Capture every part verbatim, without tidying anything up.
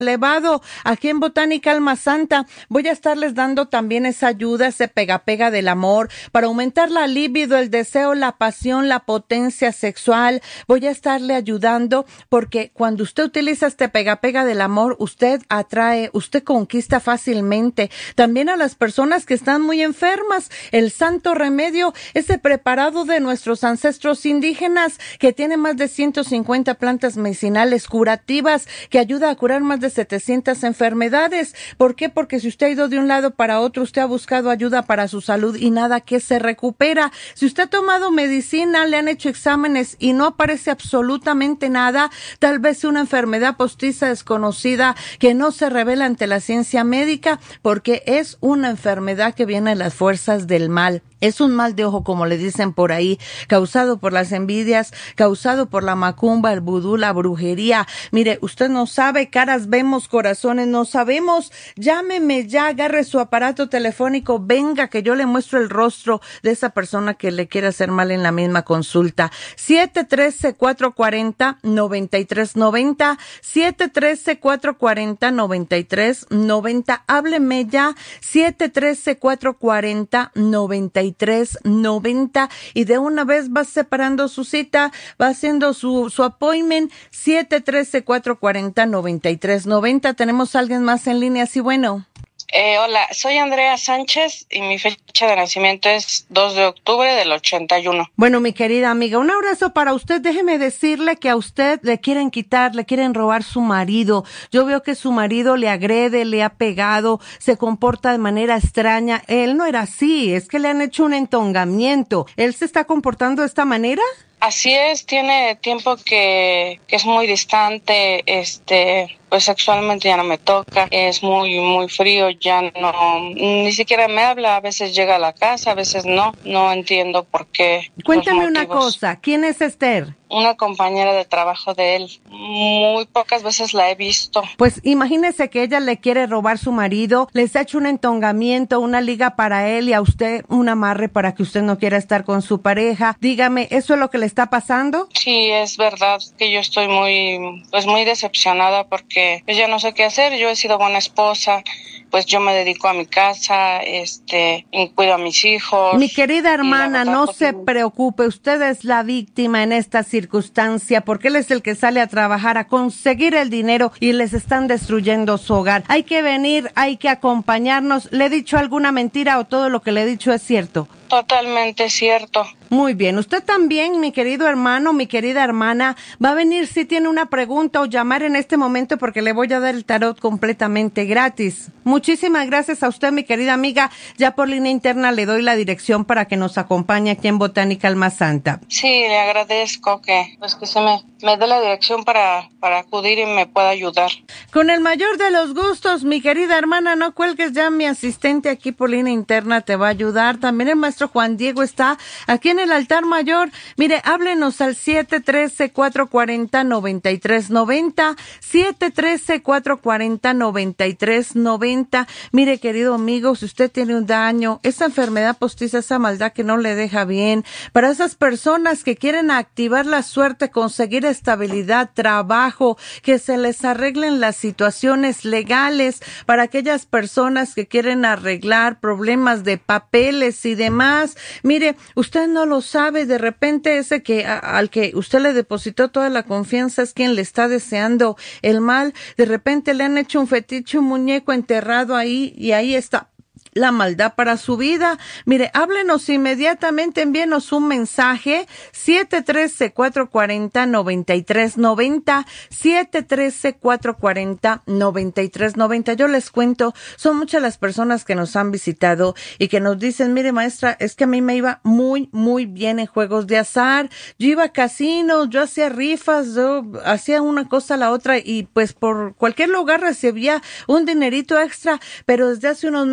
elevado. Aquí en Botánica Alma Santa voy a estarles dando también esa ayuda, ese pega-pega del amor, para aumentar la libido, el deseo, la pasión, la potencia sexual. Voy a estarle ayudando porque cuando usted utiliza este pega-pega del amor, usted atrae, usted conquista fácilmente. También a las personas que están muy enfermas, el santo remedio, ese preparado de nuestros ancestros indígenas que tiene más de ciento cincuenta plantas medicinales curativas que ayuda a curar más de setecientas enfermedades. ¿Por qué? Porque si usted ha ido de un lado para otro, usted ha buscado ayuda para su salud y nada que se recupera. Si usted ha tomado medicina, le han hecho exámenes y no aparece absolutamente nada, tal vez una enfermedad postiza desconocida que no se revela ante la ciencia médica, porque es una enfermedad que viene de las fuerzas del mal. Es un mal de ojo, como le dicen por ahí, causado por las envidias, causado por la macumba, el vudú, la brujería. Mire, usted no sabe, caras vemos, corazones no sabemos. Llámeme ya, agarre su aparato telefónico, venga que yo le muestro el rostro de esa persona que le quiere hacer mal en la misma consulta. siete uno tres, cuatro cuatro cero, nueve tres nueve cero, siete uno tres, cuatro cuatro cero, nueve tres nueve cero. Hábleme ya, siete uno tres, cuatro cuatro cero, nueve tres nueve cero, y de una vez va separando su cita, va haciendo su, su appointment, siete uno tres, cuatro cuatro cero, nueve tres nueve cero. Tenemos a alguien más en línea, sí, bueno. Eh, hola, soy Andrea Sánchez y mi fecha de nacimiento es dos de octubre del ochenta y uno. Bueno, mi querida amiga, un abrazo para usted. Déjeme decirle que a usted le quieren quitar, le quieren robar su marido. Yo veo que su marido le agrede, le ha pegado, se comporta de manera extraña. Él no era así, es que le han hecho un entongamiento. ¿Él se está comportando de esta manera? Así es, tiene tiempo que, que es muy distante, este, pues sexualmente ya no me toca, es muy, muy frío, ya no, ni siquiera me habla, a veces llega a la casa, a veces no, no entiendo por qué. Cuéntame una cosa, ¿quién es Esther? Una compañera de trabajo de él, muy pocas veces la he visto. Pues imagínese que ella le quiere robar su marido, les ha hecho un entongamiento, una liga para él y a usted un amarre para que usted no quiera estar con su pareja. Dígame, ¿eso es lo que le está pasando? Sí, es verdad que yo estoy muy, pues muy decepcionada porque pues ya no sé qué hacer. Yo he sido buena esposa, pues yo me dedico a mi casa, este, y cuido a mis hijos. Mi querida hermana, verdad, no pues, se preocupe, usted es la víctima en esta circunstancia porque él es el que sale a trabajar a conseguir el dinero y les están destruyendo su hogar. Hay que venir, hay que acompañarnos. ¿Le he dicho alguna mentira o todo lo que le he dicho es cierto? Totalmente cierto. Muy bien. Usted también, mi querido hermano, mi querida hermana, va a venir si tiene una pregunta o llamar en este momento porque le voy a dar el tarot completamente gratis. Muchísimas gracias a usted, mi querida amiga. Ya por línea interna le doy la dirección para que nos acompañe aquí en Botánica Alma Santa. Sí, le agradezco que, pues que se me, me dé la dirección para, para acudir y me pueda ayudar. Con el mayor de los gustos, mi querida hermana, no cuelgues ya, mi asistente aquí por línea interna te va a ayudar. También el maestro Juan Diego está aquí en el altar mayor. Mire, háblenos al siete uno tres, cuatro cuatro cero, nueve tres nueve cero, siete uno tres, cuatro cuatro cero, nueve tres nueve cero. Mire, querido amigo, si usted tiene un daño, esa enfermedad postiza, esa maldad que no le deja bien, para esas personas que quieren activar la suerte, conseguir estabilidad, trabajo, que se les arreglen las situaciones legales, para aquellas personas que quieren arreglar problemas de papeles y demás. Mire, usted no lo sabe, de repente ese que a, al que usted le depositó toda la confianza es quien le está deseando el mal. De repente le han hecho un fetiche, un muñeco enterrado ahí y ahí está la maldad para su vida. Mire, háblenos inmediatamente, envíenos un mensaje, siete uno tres, cuatro cuatro cero, nueve tres nueve cero, siete uno tres, cuatro cuatro cero, nueve tres nueve cero. Yo les cuento, son muchas las personas que nos han visitado y que nos dicen, mire maestra, es que a mí me iba muy, muy bien en juegos de azar, yo iba a casinos, yo hacía rifas, yo hacía una cosa a la otra y pues por cualquier lugar recibía un dinerito extra, pero desde hace unos meses estoy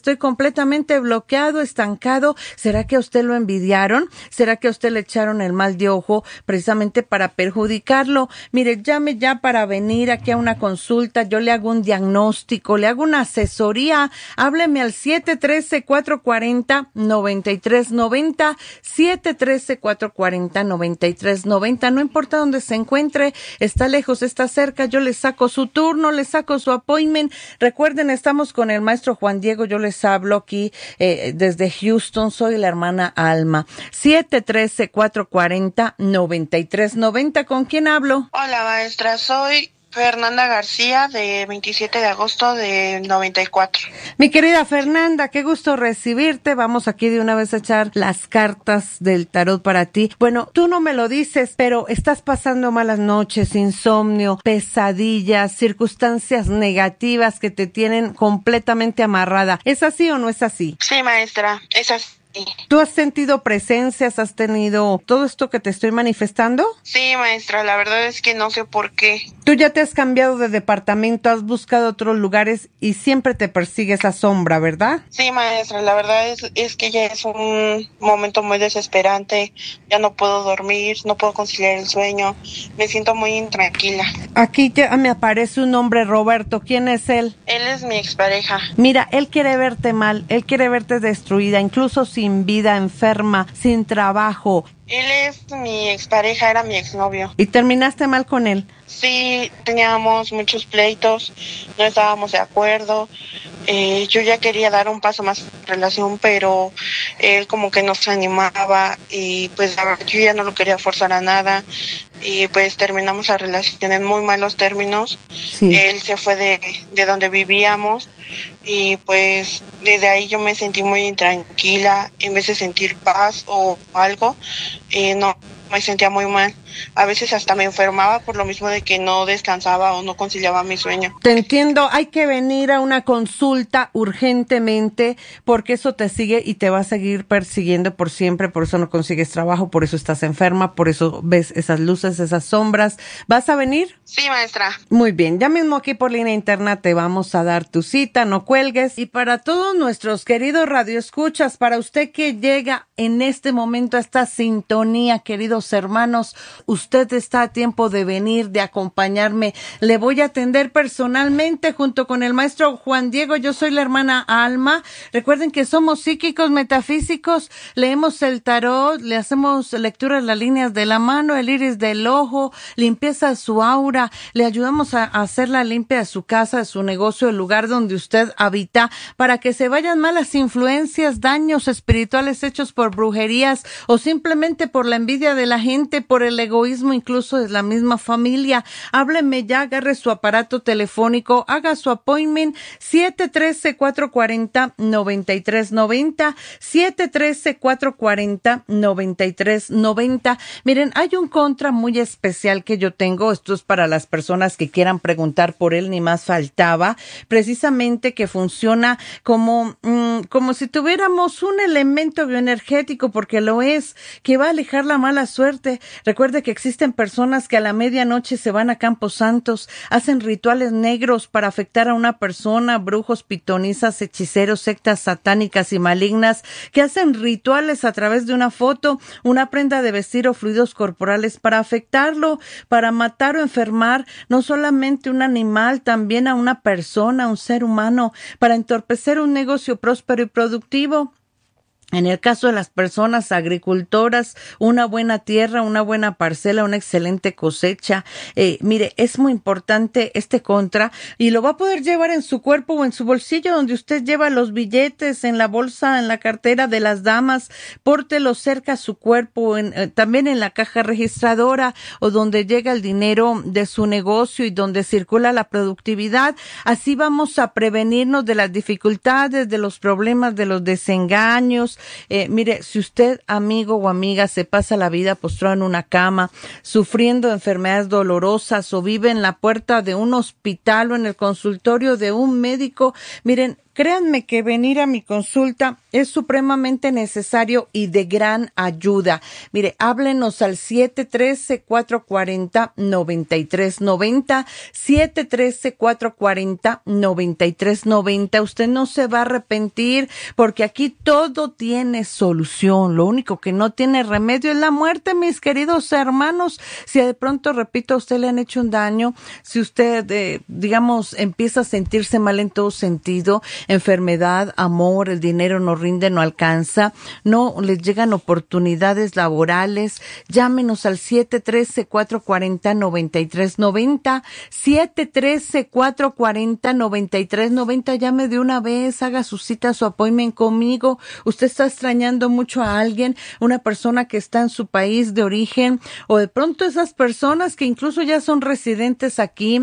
estoy completamente bloqueado, estancado. ¿Será que a usted lo envidiaron? ¿Será que a usted le echaron el mal de ojo precisamente para perjudicarlo? Mire, llame ya para venir aquí a una consulta, yo le hago un diagnóstico, le hago una asesoría. Hábleme al siete uno tres, cuatro cuatro cero, nueve tres nueve cero, siete uno tres, cuatro cuatro cero, nueve tres nueve cero. No importa dónde se encuentre, está lejos, está cerca, yo le saco su turno, le saco su appointment. Recuerden, estamos con el maestro Juan Diego, yo les hablo aquí eh, desde Houston, soy la hermana Alma. siete uno tres, cuatro cuatro cero, nueve tres nueve cero. ¿Con quién hablo? Hola, maestra, soy Fernanda García, de veintisiete de agosto de noventa y cuatro. Mi querida Fernanda, qué gusto recibirte. Vamos aquí de una vez a echar las cartas del tarot para ti. Bueno, tú no me lo dices, pero estás pasando malas noches, insomnio, pesadillas, circunstancias negativas que te tienen completamente amarrada. ¿Es así o no es así? Sí, maestra, es así. ¿Tú has sentido presencias? ¿Has tenido todo esto que te estoy manifestando? Sí, maestra, la verdad es que no sé por qué. Tú ya te has cambiado de departamento, has buscado otros lugares y siempre te persigue esa sombra, ¿verdad? Sí, maestra, la verdad es, es que ya es un momento muy desesperante. Ya no puedo dormir, no puedo conciliar el sueño. Me siento muy intranquila. Aquí ya me aparece un hombre, Roberto. ¿Quién es él? Él es mi expareja. Mira, él quiere verte mal, él quiere verte destruida, incluso sin vida, enferma, sin trabajo. Él es mi expareja, era mi exnovio. ¿Y terminaste mal con él? Sí, teníamos muchos pleitos, no estábamos de acuerdo. Eh, yo ya quería dar un paso más en la relación, pero él como que no se animaba y pues la verdad yo ya no lo quería forzar a nada y pues terminamos la relación en muy malos términos. Sí. Él se fue de, de donde vivíamos y pues desde ahí yo me sentí muy intranquila, en vez de sentir paz o algo, eh, no, me sentía muy mal. A veces hasta me enfermaba por lo mismo de que no descansaba o no conciliaba mi sueño. Te entiendo, hay que venir a una consulta urgentemente porque eso te sigue y te va a seguir persiguiendo por siempre, por eso no consigues trabajo, por eso estás enferma, por eso ves esas luces, esas sombras. ¿Vas a venir? Sí, maestra. Muy bien, ya mismo aquí por línea interna te vamos a dar tu cita, no cuelgues. Y para todos nuestros queridos radioescuchas, para usted que llega en este momento a esta sintonía, queridos hermanos, usted está a tiempo de venir, de acompañarme. Le voy a atender personalmente junto con el maestro Juan Diego. Yo soy la hermana Alma. Recuerden que somos psíquicos metafísicos. Leemos el tarot, le hacemos lectura de las líneas de la mano, el iris del ojo, limpieza de su aura. Le ayudamos a hacer la limpia de su casa, de su negocio, el lugar donde usted habita, para que se vayan malas influencias, daños espirituales hechos por brujerías o simplemente por la envidia de la gente, por el egoísmo incluso de la misma familia. Hábleme ya, agarre su aparato telefónico, haga su appointment, siete uno tres, cuatro cuatro cero, nueve tres nueve cero, siete uno tres, cuatro cuatro cero, nueve tres nueve cero. Miren, hay un contra muy especial que yo tengo, esto es para las personas que quieran preguntar por él, ni más faltaba, precisamente que funciona como, mmm, como si tuviéramos un elemento bioenergético, porque lo es, que va a alejar la mala suerte. Recuerde que existen personas que a la medianoche se van a campos santos, hacen rituales negros para afectar a una persona, brujos, pitonisas, hechiceros, sectas satánicas y malignas, que hacen rituales a través de una foto, una prenda de vestir o fluidos corporales para afectarlo, para matar o enfermar no solamente un animal, también a una persona, un ser humano, para entorpecer un negocio próspero y productivo. En el caso de las personas agricultoras, una buena tierra, una buena parcela, una excelente cosecha. Eh, mire, es muy importante este contra y lo va a poder llevar en su cuerpo o en su bolsillo, donde usted lleva los billetes, en la bolsa, en la cartera de las damas. Pórtelo cerca a su cuerpo, en, eh, también en la caja registradora o donde llega el dinero de su negocio y donde circula la productividad. Así vamos a prevenirnos de las dificultades, de los problemas, de los desengaños. Eh, mire, si usted, amigo o amiga, se pasa la vida postrado en una cama, sufriendo enfermedades dolorosas o vive en la puerta de un hospital o en el consultorio de un médico, miren, créanme que venir a mi consulta es supremamente necesario y de gran ayuda. Mire, háblenos al siete uno tres, cuatro cuatro cero, nueve tres nueve cero, siete uno tres, cuatro cuatro cero, nueve tres nueve cero. Usted no se va a arrepentir porque aquí todo tiene solución. Lo único que no tiene remedio es la muerte, mis queridos hermanos. Si de pronto, repito, a usted le han hecho un daño, si usted, eh, digamos, empieza a sentirse mal en todo sentido, enfermedad, amor, el dinero no rinde, no alcanza, no les llegan oportunidades laborales, llámenos al siete uno tres, cuatro cuatro cero, nueve tres nueve cero, siete uno tres, cuatro cuatro cero, nueve tres nueve cero. Llame de una vez, haga su cita, su appointment conmigo. Usted está extrañando mucho a alguien, una persona que está en su país de origen, o de pronto esas personas que incluso ya son residentes aquí.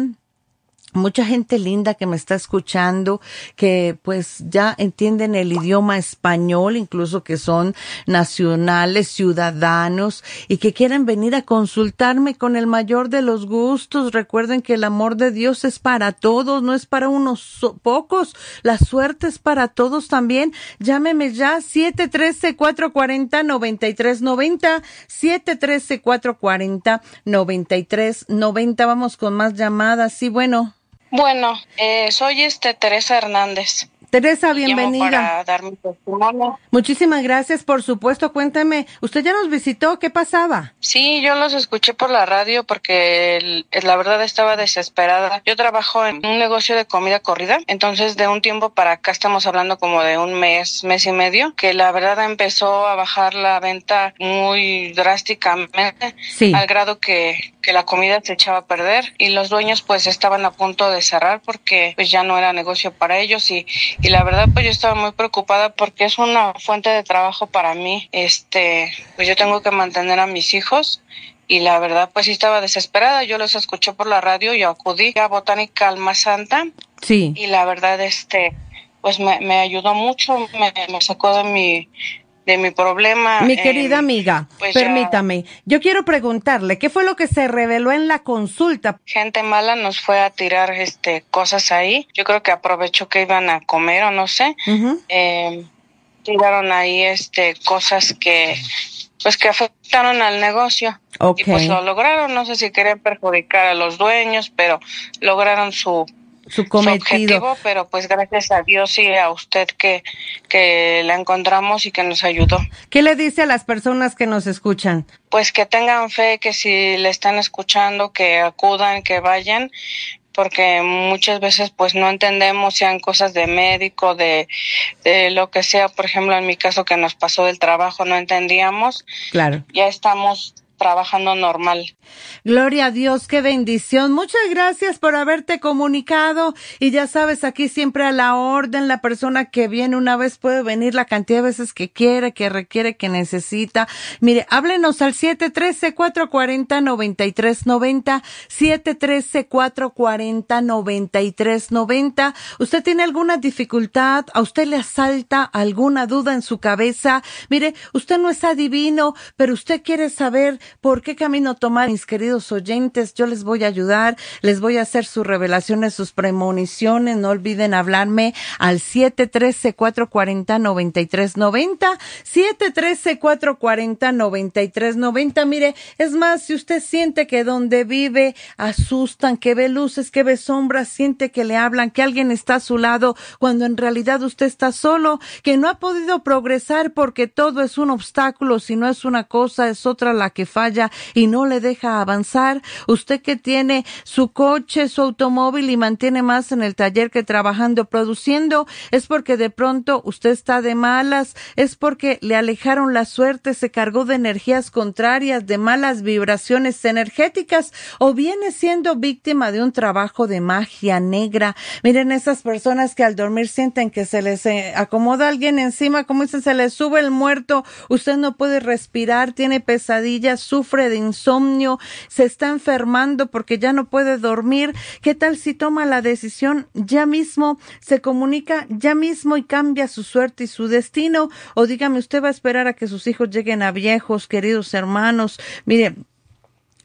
Mucha gente linda que me está escuchando, que pues ya entienden el idioma español, incluso que son nacionales, ciudadanos, y que quieren venir a consultarme con el mayor de los gustos. Recuerden que el amor de Dios es para todos, no es para unos so- pocos. La suerte es para todos también. Llámeme ya, siete uno tres, cuatro cuatro cero, nueve tres nueve cero, siete uno tres, cuatro cuatro cero, nueve tres nueve cero. Vamos con más llamadas. Sí, bueno. Bueno, eh, soy este Teresa Hernández. Teresa, Y llamo bienvenida. para dar mi testimonio. Muchísimas gracias, por supuesto. Cuéntame, ¿usted ya nos visitó? ¿Qué pasaba? Sí, yo los escuché por la radio porque el- la verdad estaba desesperada. Yo trabajo en un negocio de comida corrida, entonces de un tiempo para acá estamos hablando como de un mes, mes y medio, que la verdad empezó a bajar la venta muy drásticamente, Sí. al grado que, que la comida se echaba a perder y los dueños pues estaban a punto de cerrar porque pues ya no era negocio para ellos y, y la verdad pues yo estaba muy preocupada porque es una fuente de trabajo para mí. Este, pues yo tengo que mantener a mis hijos y la verdad pues sí estaba desesperada. Yo los escuché por la radio y acudí a Botánica Alma Santa Sí. y la verdad este pues me, me ayudó mucho, me, me sacó de mi de mi problema. Mi eh, querida amiga, pues ya- permítame, yo quiero preguntarle, ¿qué fue lo que se reveló en la consulta? gente mala nos fue a tirar este cosas ahí. Yo creo que aprovechó que iban a comer o no sé. Ujú. Eh, tiraron ahí este cosas que pues que afectaron al negocio. Ok. Y pues lo lograron, no sé si querían perjudicar a los dueños, pero lograron su Su su cometido. objetivo, pero pues gracias a Dios y a usted que que la encontramos y que nos ayudó. ¿Qué le dice a las personas que nos escuchan? Pues que tengan fe, que si le están escuchando, que acudan, que vayan, porque muchas veces pues no entendemos, sean cosas de médico, de, de lo que sea. Por ejemplo, en mi caso que nos pasó del trabajo, no entendíamos. Claro. Ya estamos trabajando normal. Gloria a Dios, qué bendición. Muchas gracias por haberte comunicado. Y ya sabes, aquí siempre a la orden, la persona que viene una vez puede venir la cantidad de veces que quiere, que requiere, que necesita. Mire, háblenos al siete uno tres, cuatro cuatro cero, nueve tres nueve cero, siete uno tres, cuatro cuatro cero, nueve tres nueve cero. ¿Usted tiene alguna dificultad? ¿A usted le asalta alguna duda en su cabeza? Mire, usted no es adivino, pero usted quiere saber por qué camino tomar. Mis queridos oyentes, yo les voy a ayudar, les voy a hacer sus revelaciones, sus premoniciones. No olviden hablarme al siete uno tres, cuatro cuatro cero, nueve tres nueve cero, siete uno tres, cuatro cuatro cero, nueve tres nueve cero. Mire, es más, si usted siente que donde vive asustan, que ve luces, que ve sombras, siente que le hablan, que alguien está a su lado, cuando en realidad usted está solo, que no ha podido progresar porque todo es un obstáculo, si no es una cosa, es otra la que falla y no le deja avanzar. Usted que tiene su coche, su automóvil y mantiene más en el taller que trabajando, produciendo, es porque de pronto usted está de malas, es porque le alejaron la suerte, se cargó de energías contrarias, de malas vibraciones energéticas, o viene siendo víctima de un trabajo de magia negra. Miren, esas personas que al dormir sienten que se les eh, acomoda alguien encima, como dicen, se les sube el muerto, usted no puede respirar, tiene pesadillas, sufre de insomnio, se está enfermando porque ya no puede dormir. ¿Qué tal si toma la decisión ya mismo, se comunica ya mismo y cambia su suerte y su destino? O dígame, ¿usted va a esperar a que sus hijos lleguen a viejos, queridos hermanos? Mire,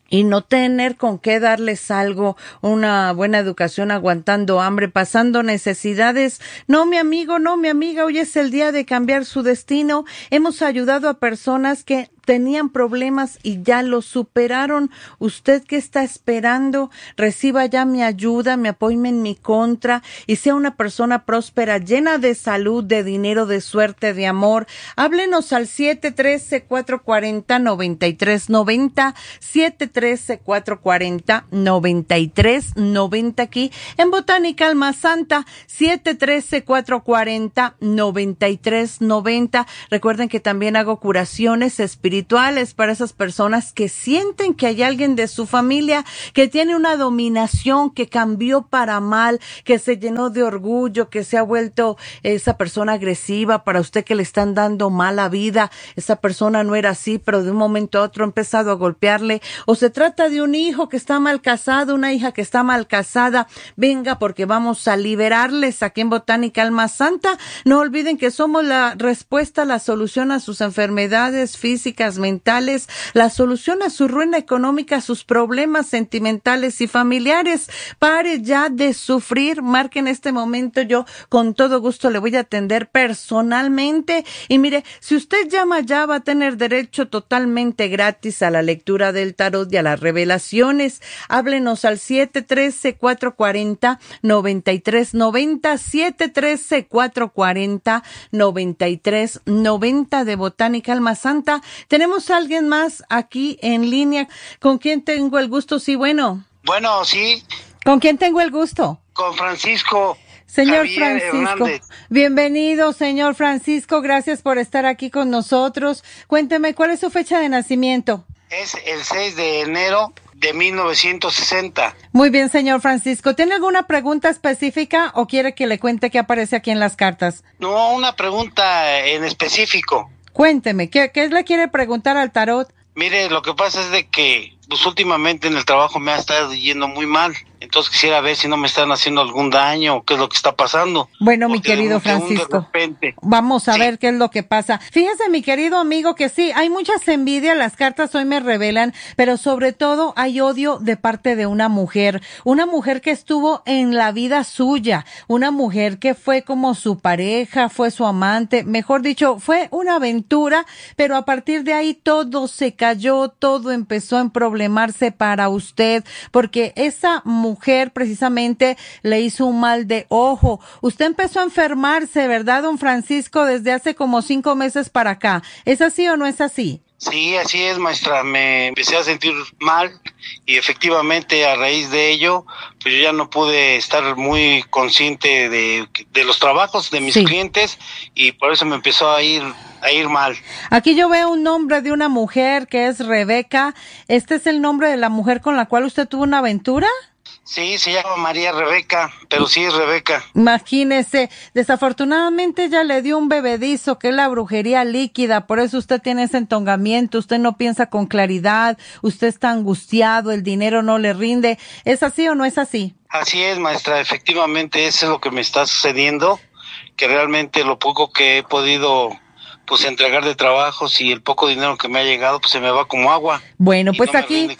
y no tener con qué darles algo, una buena educación, aguantando hambre, pasando necesidades. No, mi amigo, no, mi amiga, hoy es el día de cambiar su destino. Hemos ayudado a personas que tenían problemas y ya los superaron. ¿Usted qué está esperando? Reciba ya mi ayuda, me apoye en mi contra y sea una persona próspera, llena de salud, de dinero, de suerte, de amor. Háblenos al siete uno tres, cuatro cuatro cero, nueve tres nueve cero, siete uno tres, cuatro cuatro cero, nueve tres nueve cero aquí en Botánica Alma Santa, siete uno tres, cuatro cuatro cero, nueve tres nueve cero. Recuerden que también hago curaciones espirituales para esas personas que sienten que hay alguien de su familia que tiene una dominación, que cambió para mal, que se llenó de orgullo, que se ha vuelto esa persona agresiva para usted, que le están dando mala vida. Esa persona no era así, pero de un momento a otro ha empezado a golpearle. O se trata de un hijo que está mal casado, una hija que está mal casada. Venga, porque vamos a liberarles aquí en Botánica Alma Santa. No olviden que somos la respuesta, la solución a sus enfermedades físicas, mentales, la solución a su ruina económica, sus problemas sentimentales y familiares. Pare ya de sufrir. Marque en este momento, yo con todo gusto le voy a atender personalmente. Y mire, si usted llama ya, va a tener derecho totalmente gratis a la lectura del tarot y a las revelaciones. Háblenos al siete uno tres, cuatro cuatro cero, nueve tres nueve cero, siete uno tres, cuatro cuatro cero, nueve tres nueve cero de Botánica Alma Santa. Tenemos a alguien más aquí en línea. ¿Con quién tengo el gusto? Sí, bueno. Bueno, sí. ¿Con quién tengo el gusto? Con Francisco. Señor Javier Francisco, Hernández. Bienvenido, señor Francisco. Gracias por estar aquí con nosotros. Cuénteme, ¿cuál es su fecha de nacimiento? Es el seis de enero de mil novecientos sesenta. Muy bien, señor Francisco. ¿Tiene alguna pregunta específica o quiere que le cuente qué aparece aquí en las cartas? No, una pregunta en específico. Cuénteme, ¿qué, qué le quiere preguntar al tarot? Mire, lo que pasa es de que pues últimamente en el trabajo me ha estado yendo muy mal. Entonces quisiera ver si no me están haciendo algún daño o qué es lo que está pasando. Bueno, Porque mi querido de un, Francisco, de repente, vamos a sí. ver qué es lo que pasa. Fíjese, mi querido amigo, que sí, hay muchas envidias, las cartas hoy me revelan, pero sobre todo hay odio de parte de una mujer, una mujer que estuvo en la vida suya, una mujer que fue como su pareja, fue su amante, mejor dicho, fue una aventura, pero a partir de ahí todo se cayó, todo empezó a emproblemarse para usted, porque esa mujer mujer precisamente le hizo un mal de ojo. Usted empezó a enfermarse, ¿verdad, don Francisco, desde hace como cinco meses para acá? ¿Es así o no es así? Sí, así es, maestra. Me empecé a sentir mal y efectivamente a raíz de ello, pues yo ya no pude estar muy consciente de, de los trabajos de mis sí. clientes y por eso me empezó a ir a ir mal. Aquí yo veo un nombre de una mujer que es Rebeca. ¿Este es el nombre de la mujer con la cual usted tuvo una aventura? Sí, se llama María Rebeca, pero sí es Rebeca. Imagínese, desafortunadamente ella le dio un bebedizo, que es la brujería líquida, por eso usted tiene ese entongamiento, usted no piensa con claridad, usted está angustiado, el dinero no le rinde. ¿Es así o no es así? Así es, maestra, efectivamente eso es lo que me está sucediendo, que realmente lo poco que he podido pues entregar de trabajos y el poco dinero que me ha llegado, pues se me va como agua. Bueno, pues no aquí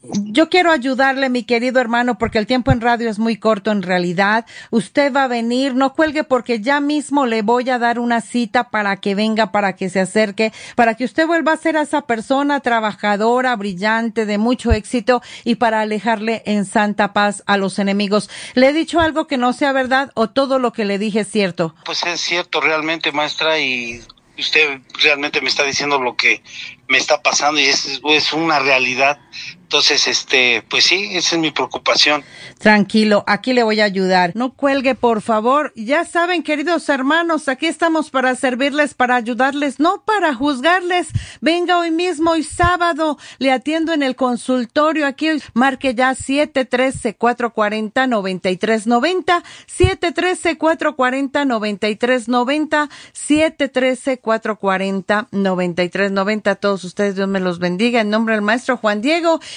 yo quiero ayudarle, mi querido hermano, porque el tiempo en radio es muy corto en realidad. Usted va a venir, no cuelgue porque ya mismo le voy a dar una cita para que venga, para que se acerque, para que usted vuelva a ser a esa persona trabajadora, brillante, de mucho éxito y para alejarle en santa paz a los enemigos. ¿Le he dicho algo que no sea verdad o todo lo que le dije es cierto? Pues es cierto realmente, maestra, y usted realmente me está diciendo lo que me está pasando y es, es una realidad. Entonces, este, pues sí, esa es mi preocupación. Tranquilo, aquí le voy a ayudar. No cuelgue, por favor. Ya saben, queridos hermanos, aquí estamos para servirles, para ayudarles, no para juzgarles. Venga hoy mismo, hoy sábado, le atiendo en el consultorio. Aquí marque ya siete uno tres, cuatro cuatro cero, nueve tres nueve cero, siete uno tres, cuatro cuatro cero, nueve tres nueve cero, siete uno tres, cuatro cuatro cero, nueve tres nueve cero. A todos ustedes, Dios me los bendiga. En nombre del maestro Juan Diego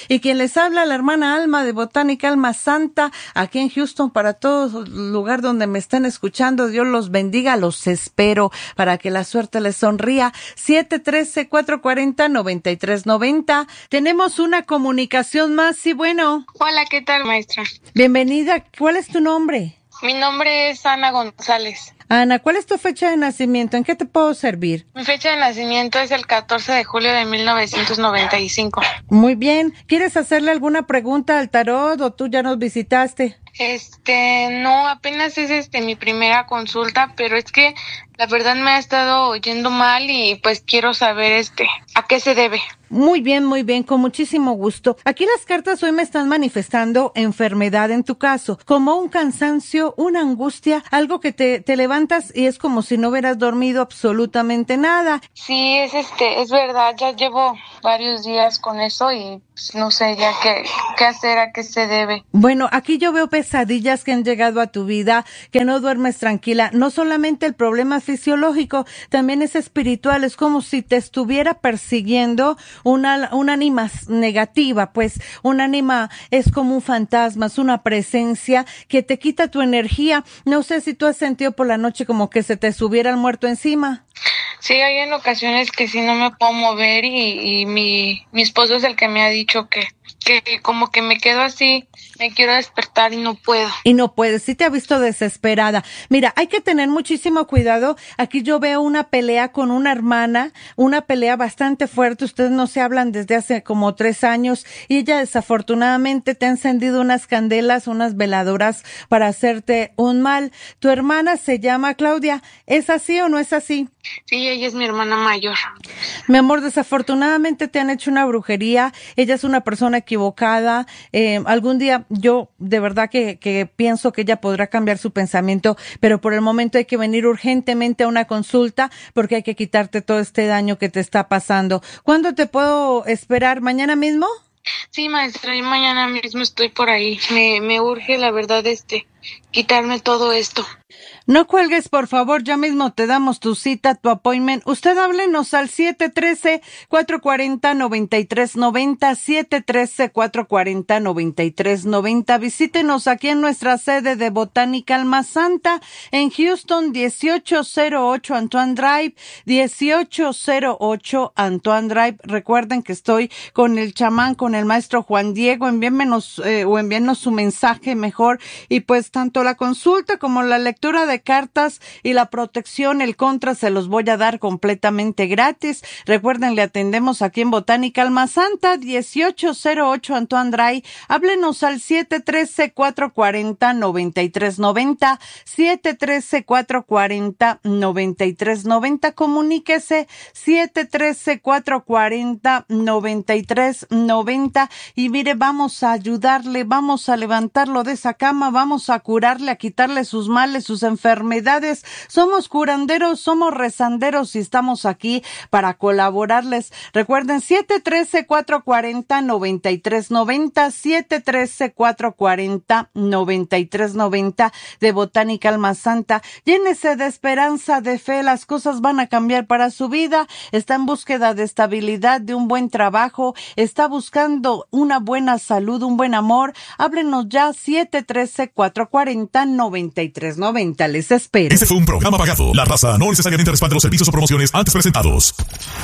Y quien les habla, la hermana Alma de Botánica Alma Santa, aquí en Houston, para todo lugar donde me estén escuchando. Dios los bendiga, los espero para que la suerte les sonría. siete uno tres, cuatro cuatro cero, nueve tres nueve cero. Tenemos una comunicación más, sí, bueno. Hola, ¿qué tal, maestra? Bienvenida, ¿cuál es tu nombre? Mi nombre es Ana González. Ana, ¿cuál es tu fecha de nacimiento? ¿En qué te puedo servir? Mi fecha de nacimiento es el catorce de julio de mil novecientos noventa y cinco. Muy bien. ¿Quieres hacerle alguna pregunta al tarot o tú ya nos visitaste? Este, no, apenas es este mi primera consulta, pero es que la verdad me ha estado yendo mal y pues quiero saber este, ¿a qué se debe? Muy bien, muy bien, con muchísimo gusto. Aquí las cartas hoy me están manifestando enfermedad en tu caso, como un cansancio, una angustia, algo que te, te levantas y es como si no hubieras dormido absolutamente nada. Sí, es este, es verdad, ya llevo varios días con eso y pues, no sé ya qué, qué hacer, a qué se debe. Bueno, aquí yo veo pesadillas que han llegado a tu vida, que no duermes tranquila. No solamente el problema fisiológico, también es espiritual, es como si te estuviera persiguiendo una, una ánima negativa, pues un ánima es como un fantasma, es una presencia que te quita tu energía. No sé si tú has sentido por la noche como que se te subiera el muerto encima. Sí, hay en ocasiones que sí no me puedo mover y, y mi, mi esposo es el que me ha dicho que, que como que me quedo así, me quiero despertar y no puedo. Y no puedes, sí te ha visto desesperada. Mira, hay que tener muchísimo cuidado. Aquí yo veo una pelea con una hermana, una pelea bastante fuerte. Ustedes no se hablan desde hace como tres años y ella desafortunadamente te ha encendido unas candelas, unas veladoras para hacerte un mal. Tu hermana se llama Claudia. ¿Es así o no es así? Sí, ella es mi hermana mayor. Mi amor, desafortunadamente te han hecho una brujería. Ella es una persona equivocada. Eh, algún día yo de verdad que, que pienso que ella podrá cambiar su pensamiento, pero por el momento hay que venir urgentemente a una consulta porque hay que quitarte todo este daño que te está pasando. ¿Cuándo te puedo esperar? ¿Mañana mismo? Sí, maestra, y mañana mismo estoy por ahí. Me, me urge, la verdad, este, quitarme todo esto. No cuelgues, por favor, ya mismo te damos tu cita, tu appointment. Usted háblenos al siete uno tres, cuatro cuatro cero, nueve tres nueve cero, siete uno tres, cuatro cuatro cero, nueve tres nueve cero. Visítenos aquí en nuestra sede de Botánica Alma Santa en Houston, dieciocho cero ocho Antoine Drive, dieciocho cero ocho Antoine Drive. Recuerden que estoy con el chamán, con el maestro Juan Diego. Envíenmenos eh, o envíennos su mensaje mejor y pues tanto la consulta como la lectura de cartas y la protección, el contra, se los voy a dar completamente gratis. Recuerden, le atendemos aquí en Botánica Alma Santa, dieciocho cero ocho Antoine Drive. Háblenos al siete uno tres, cuatro cuatro cero, nueve tres nueve cero, siete uno tres, cuatro cuatro cero, nueve tres nueve cero. Comuníquese siete uno tres, cuatro cuatro cero, nueve tres nueve cero y mire, vamos a ayudarle, vamos a levantarlo de esa cama, vamos a curarle, a quitarle sus males, sus enfermedades. Somos curanderos, somos rezanderos y estamos aquí para colaborarles. Recuerden, siete uno tres, cuatro cuatro cero, nueve tres nueve cero, siete uno tres, cuatro cuatro cero, nueve tres nueve cero de Botánica Alma Santa. Llénese de esperanza, de fe, las cosas van a cambiar para su vida. Está en búsqueda de estabilidad, de un buen trabajo, está buscando una buena salud, un buen amor. Háblenos ya, siete uno tres, cuatro cuatro cero, nueve tres nueve cero. Les espero. Este fue un programa pagado. La raza no necesariamente respalda los servicios o promociones antes presentados.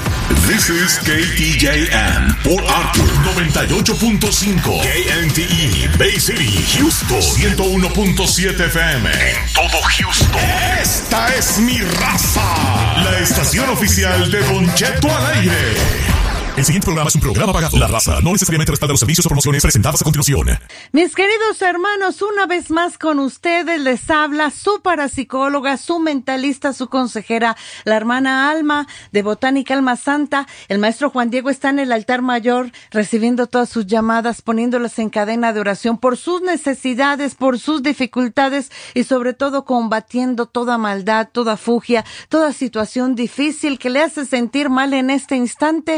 This is K T J M, Port Arthur noventa y ocho punto cinco, K N T E, Bay City, Houston ciento uno punto siete F M, en todo Houston. Esta es mi raza, la estación oficial de Don Cheto al aire. El siguiente programa es un programa pagado. La raza no necesariamente respalda los servicios o promociones presentadas a continuación. Mis queridos hermanos, una vez más con ustedes les habla su parapsicóloga, su mentalista, su consejera, la hermana Alma de Botánica Alma Santa. El maestro Juan Diego está en el altar mayor recibiendo todas sus llamadas, poniéndolas en cadena de oración por sus necesidades, por sus dificultades y sobre todo combatiendo toda maldad, toda fugia, toda situación difícil que le hace sentir mal en este instante. Usted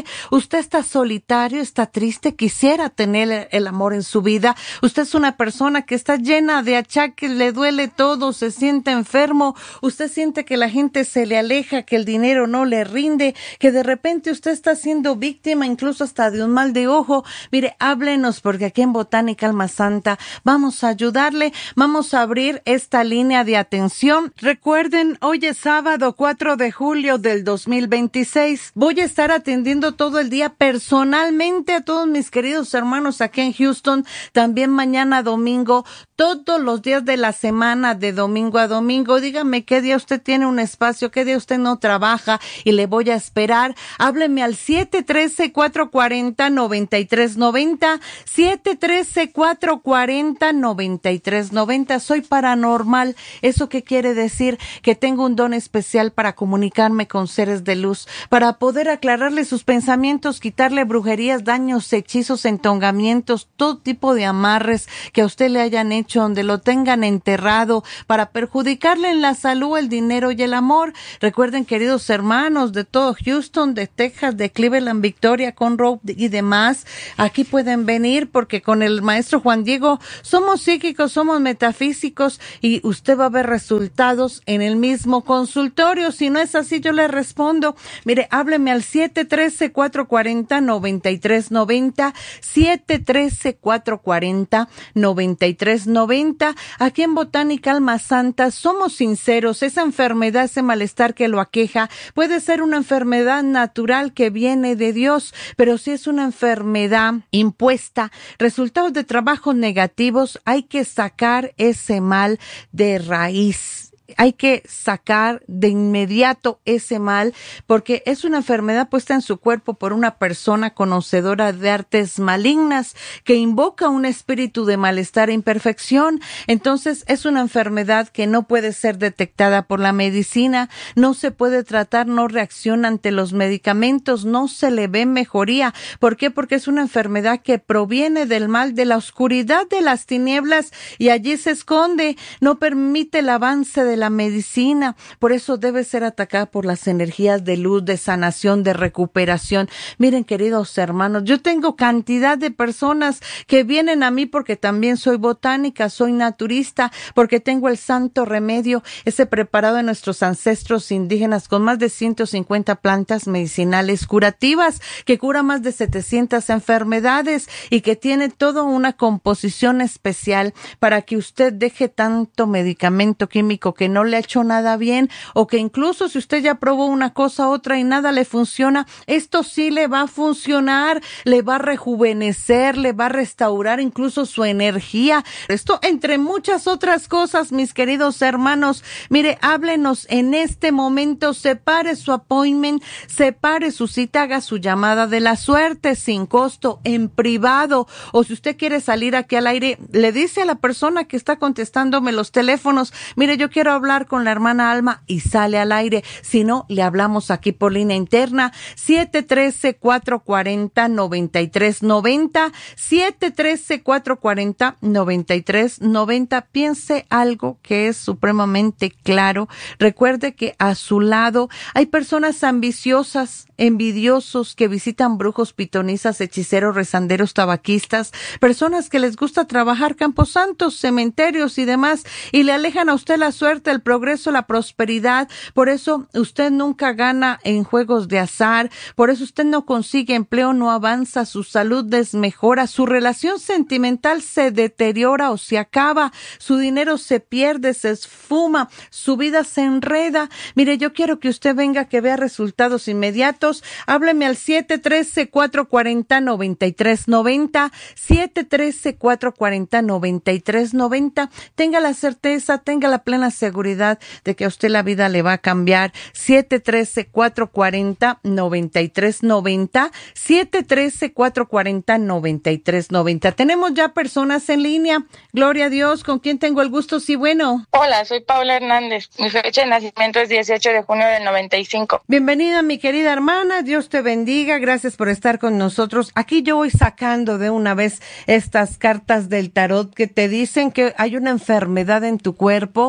Usted está solitario, está triste, quisiera tener el amor en su vida. Usted es una persona que está llena de achaques, le duele todo, se siente enfermo. Usted siente que la gente se le aleja, que el dinero no le rinde, que de repente usted está siendo víctima incluso hasta de un mal de ojo. Mire, háblenos, porque aquí en Botánica Alma Santa vamos a ayudarle, vamos a abrir esta línea de atención. Recuerden, hoy es sábado cuatro de julio del dos mil veintiséis. Voy a estar atendiendo todo el día personalmente a todos mis queridos hermanos aquí en Houston, también mañana domingo, todos los días de la semana, de domingo a domingo. Dígame qué día usted tiene un espacio, qué día usted no trabaja y le voy a esperar. Hábleme al siete uno tres, cuatro cuatro cero, nueve tres nueve cero, siete uno tres, cuatro cuatro cero, nueve tres nueve cero. Soy paranormal. ¿Eso qué quiere decir? Que tengo un don especial para comunicarme con seres de luz, para poder aclararle sus pensamientos, quitarle brujerías, daños, hechizos, entongamientos, todo tipo de amarres que a usted le hayan hecho, donde lo tengan enterrado, para perjudicarle en la salud, el dinero y el amor. Recuerden, queridos hermanos de todo Houston, de Texas, de Cleveland, Victoria, Conroe y demás, aquí pueden venir porque con el maestro Juan Diego somos psíquicos, somos metafísicos y usted va a ver resultados en el mismo consultorio. Si no es así, yo le respondo. Mire, hábleme al siete uno tres, cuatro cuatro cero, nueve tres nueve cero, siete uno tres, cuatro cuatro cero, nueve tres nueve cero. Aquí en Botánica Alma Santa somos sinceros. Esa enfermedad, ese malestar que lo aqueja, puede ser una enfermedad natural que viene de Dios, pero si es una enfermedad impuesta, resultados de trabajos negativos, hay que sacar ese mal de raíz. Hay que sacar de inmediato ese mal, porque es una enfermedad puesta en su cuerpo por una persona conocedora de artes malignas que invoca un espíritu de malestar e imperfección. Entonces es una enfermedad que no puede ser detectada por la medicina, no se puede tratar, no reacciona ante los medicamentos, no se le ve mejoría. ¿Por qué? Porque es una enfermedad que proviene del mal, de la oscuridad, de las tinieblas, y allí se esconde, no permite el avance de la medicina. Por eso debe ser atacada por las energías de luz, de sanación, de recuperación. Miren, queridos hermanos, yo tengo cantidad de personas que vienen a mí porque también soy botánica, soy naturista, porque tengo el santo remedio, ese preparado de nuestros ancestros indígenas con más de ciento cincuenta plantas medicinales curativas, que cura más de setecientas enfermedades y que tiene toda una composición especial para que usted deje tanto medicamento químico que no le ha hecho nada bien, o que incluso si usted ya probó una cosa, otra y nada le funciona, esto sí le va a funcionar, le va a rejuvenecer, le va a restaurar incluso su energía. Esto entre muchas otras cosas, mis queridos hermanos. Mire, háblenos en este momento, separe su appointment, separe su cita, haga su llamada de la suerte sin costo, en privado, o si usted quiere salir aquí al aire, le dice a la persona que está contestándome los teléfonos, mire, yo quiero hablar con la hermana Alma, y sale al aire. Si no, le hablamos aquí por línea interna, siete uno tres, cuatro cuatro cero, nueve tres nueve cero, siete uno tres, cuatro cuatro cero, nueve tres nueve cero. Piense algo que es supremamente claro. Recuerde que a su lado hay personas ambiciosas, envidiosos, que visitan brujos, pitonizas, hechiceros, rezanderos, tabaquistas, personas que les gusta trabajar camposantos, cementerios y demás, y le alejan a usted la suerte, el progreso, la prosperidad. Por eso usted nunca gana en juegos de azar, por eso usted no consigue empleo, no avanza, su salud desmejora, su relación sentimental se deteriora o se acaba, su dinero se pierde, se esfuma, su vida se enreda. Mire, yo quiero que usted venga, que vea resultados inmediatos. Hábleme al siete uno tres, cuatro cuatro cero, nueve tres nueve cero, siete uno tres, cuatro cuatro cero, nueve tres nueve cero. Tenga la certeza, tenga la plena seguridad de que a usted la vida le va a cambiar. siete uno tres, cuatro cuatro cero, nueve tres nueve cero, siete uno tres, cuatro cuatro cero, nueve tres nueve cero. Tenemos ya personas en línea. Gloria a Dios. ¿Con quién tengo el gusto? Sí, bueno. Hola, soy Paula Hernández. Mi fecha de nacimiento es dieciocho de junio del noventa y cinco. Bienvenida, mi querida hermana. Dios te bendiga. Gracias por estar con nosotros. Aquí yo voy sacando de una vez estas cartas del tarot que te dicen que hay una enfermedad en tu cuerpo, que hay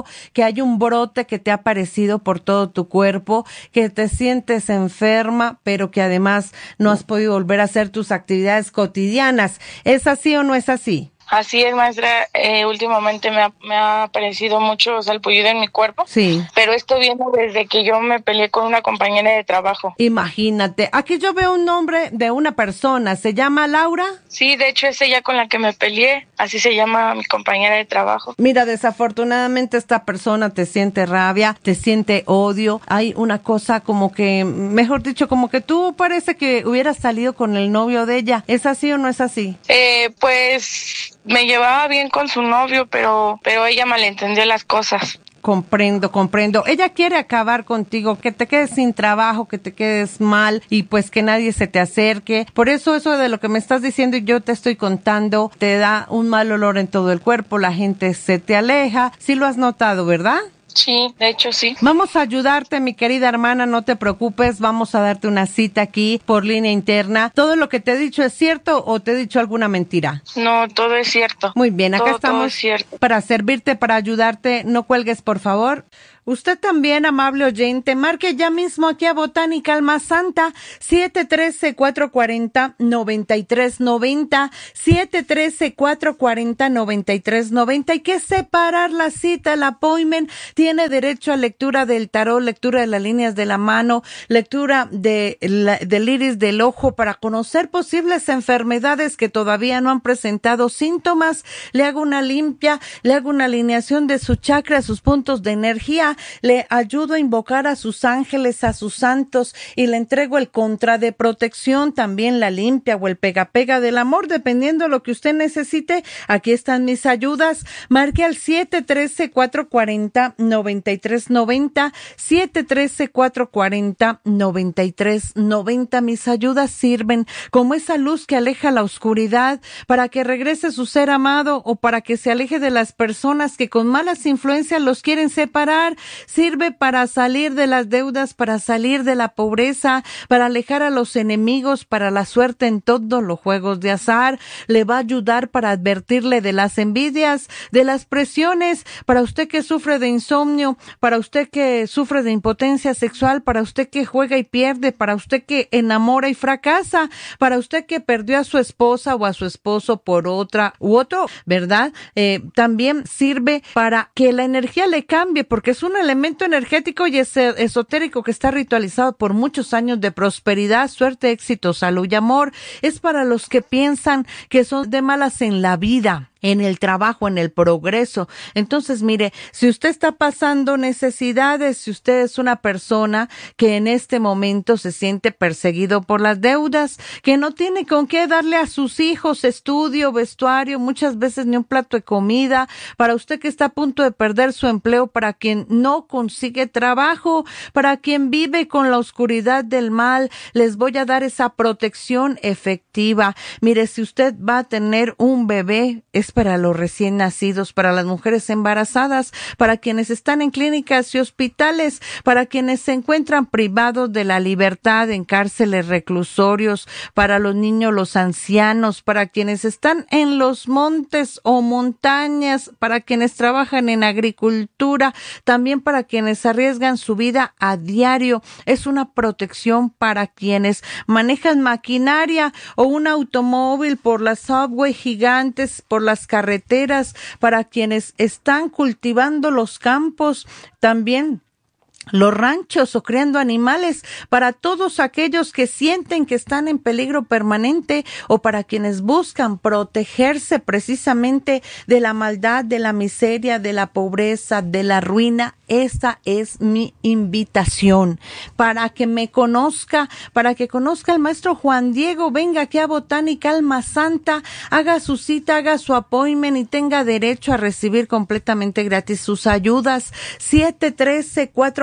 hay un brote que te ha aparecido por todo tu cuerpo, que te sientes enferma, pero que además no has podido volver a hacer tus actividades cotidianas. ¿Es así o no es así? Así es, maestra. Eh, últimamente me ha, me ha aparecido mucho salpullido en mi cuerpo. Sí. Pero esto viene desde que yo me peleé con una compañera de trabajo. Imagínate. Aquí yo veo un nombre de una persona. ¿Se llama Laura? Sí, de hecho es ella con la que me peleé. Así se llama mi compañera de trabajo. Mira, desafortunadamente esta persona te siente rabia, te siente odio. Hay una cosa como que, mejor dicho, como que tú parece que hubieras salido con el novio de ella. ¿Es así o no es así? Eh, pues... Me llevaba bien con su novio, pero pero ella malentendió las cosas. Comprendo, comprendo. Ella quiere acabar contigo, que te quedes sin trabajo, que te quedes mal y pues que nadie se te acerque. Por eso eso de lo que me estás diciendo y yo te estoy contando, te da un mal olor en todo el cuerpo, la gente se te aleja. Sí lo has notado, ¿verdad? Sí, de hecho sí. Vamos a ayudarte, mi querida hermana, no te preocupes, vamos a darte una cita aquí por línea interna. ¿Todo lo que te he dicho es cierto o te he dicho alguna mentira? No, todo es cierto. Muy bien, acá todo, estamos todo es cierto. Para servirte, para ayudarte. No cuelgues, por favor. Usted también, amable oyente, marque ya mismo aquí a Botánica Alma Santa, siete uno tres, cuatro cuatro cero, nueve tres nueve cero, siete uno tres, cuatro cuatro cero, nueve tres nueve cero. Hay que separar la cita, el appointment. Tiene derecho a lectura del tarot, lectura de las líneas de la mano, lectura de la, del iris del ojo para conocer posibles enfermedades que todavía no han presentado síntomas. Le hago una limpia, le hago una alineación de su chakra, sus puntos de energía. Le ayudo a invocar a sus ángeles, a sus santos y le entrego el contra de protección, también la limpia o el pega pega del amor, dependiendo de lo que usted necesite. Aquí están mis ayudas. Marque al siete uno tres, cuatro cuatro cero, nueve tres nueve cero, siete uno tres, cuatro cuatro cero, nueve tres nueve cero. Mis ayudas sirven como esa luz que aleja la oscuridad para que regrese su ser amado o para que se aleje de las personas que con malas influencias los quieren separar. Sirve para salir de las deudas, para salir de la pobreza, para alejar a los enemigos, para la suerte en todos los juegos de azar. Le va a ayudar para advertirle de las envidias, de las presiones, para usted que sufre de insomnio, para usted que sufre de impotencia sexual, para usted que juega y pierde, para usted que enamora y fracasa, para usted que perdió a su esposa o a su esposo por otra u otro, ¿verdad? Eh, también sirve para que la energía le cambie, porque es un elemento energético y es esotérico que está ritualizado por muchos años de prosperidad, suerte, éxito, salud y amor. Es para los que piensan que son de malas en la vida, en el trabajo, en el progreso. Entonces, mire, si usted está pasando necesidades, si usted es una persona que en este momento se siente perseguido por las deudas, que no tiene con qué darle a sus hijos estudio, vestuario, muchas veces ni un plato de comida, para usted que está a punto de perder su empleo, para quien no consigue trabajo, para quien vive con la oscuridad del mal, les voy a dar esa protección efectiva. Mire, si usted va a tener un bebé, es para los recién nacidos, para las mujeres embarazadas, para quienes están en clínicas y hospitales, para quienes se encuentran privados de la libertad en cárceles, reclusorios, para los niños, los ancianos, para quienes están en los montes o montañas, para quienes trabajan en agricultura, también para quienes arriesgan su vida a diario. Es una protección para quienes manejan maquinaria o un automóvil por las subway gigantes, por las carreteras, para quienes están cultivando los campos, también los ranchos o criando animales, para todos aquellos que sienten que están en peligro permanente o para quienes buscan protegerse precisamente de la maldad, de la miseria, de la pobreza, de la ruina. Esa es mi invitación para que me conozca, para que conozca al maestro Juan Diego. Venga aquí a Botánica Alma Santa, haga su cita, haga su appointment y tenga derecho a recibir completamente gratis sus ayudas. siete uno tres, cuatro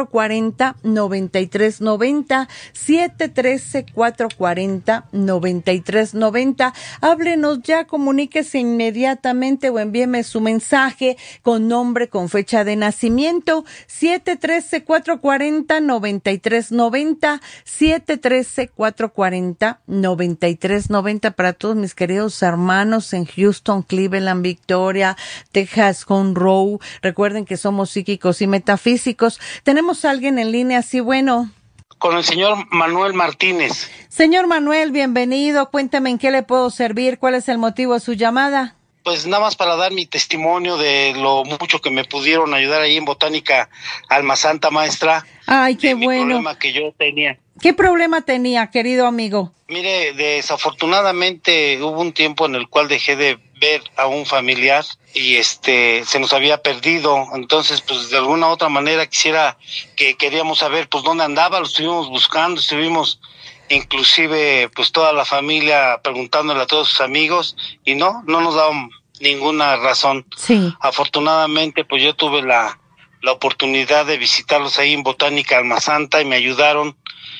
cuatro cuatro cero, nueve tres nueve cero, siete uno tres, cuatro cuatro cero, nueve tres nueve cero. Háblenos ya, comuníquese inmediatamente o envíeme su mensaje con nombre, con fecha de nacimiento, siete uno tres, cuatro cuatro cero, nueve tres nueve cero, siete uno tres, cuatro cuatro cero, nueve tres nueve cero para todos mis queridos hermanos en Houston, Cleveland, Victoria, Texas, Conroe. Recuerden que somos psíquicos y metafísicos. Tenemos a alguien en línea, sí, bueno. Con el señor Manuel Martínez. Señor Manuel, bienvenido. Cuéntame en qué le puedo servir, cuál es el motivo de su llamada. Pues nada más para dar mi testimonio de lo mucho que me pudieron ayudar ahí en Botánica Alma Santa, maestra. Ay, qué bueno. El problema que yo tenía. ¿Qué problema tenía, querido amigo? Mire, desafortunadamente hubo un tiempo en el cual dejé de ver a un familiar y este se nos había perdido. Entonces, pues de alguna u otra manera quisiera que queríamos saber pues dónde andaba. Lo estuvimos buscando, estuvimos inclusive pues toda la familia preguntándole a todos sus amigos y no, no nos daban ninguna razón. Sí. Afortunadamente pues yo tuve la, la oportunidad de visitarlos ahí en Botánica Alma Santa y me ayudaron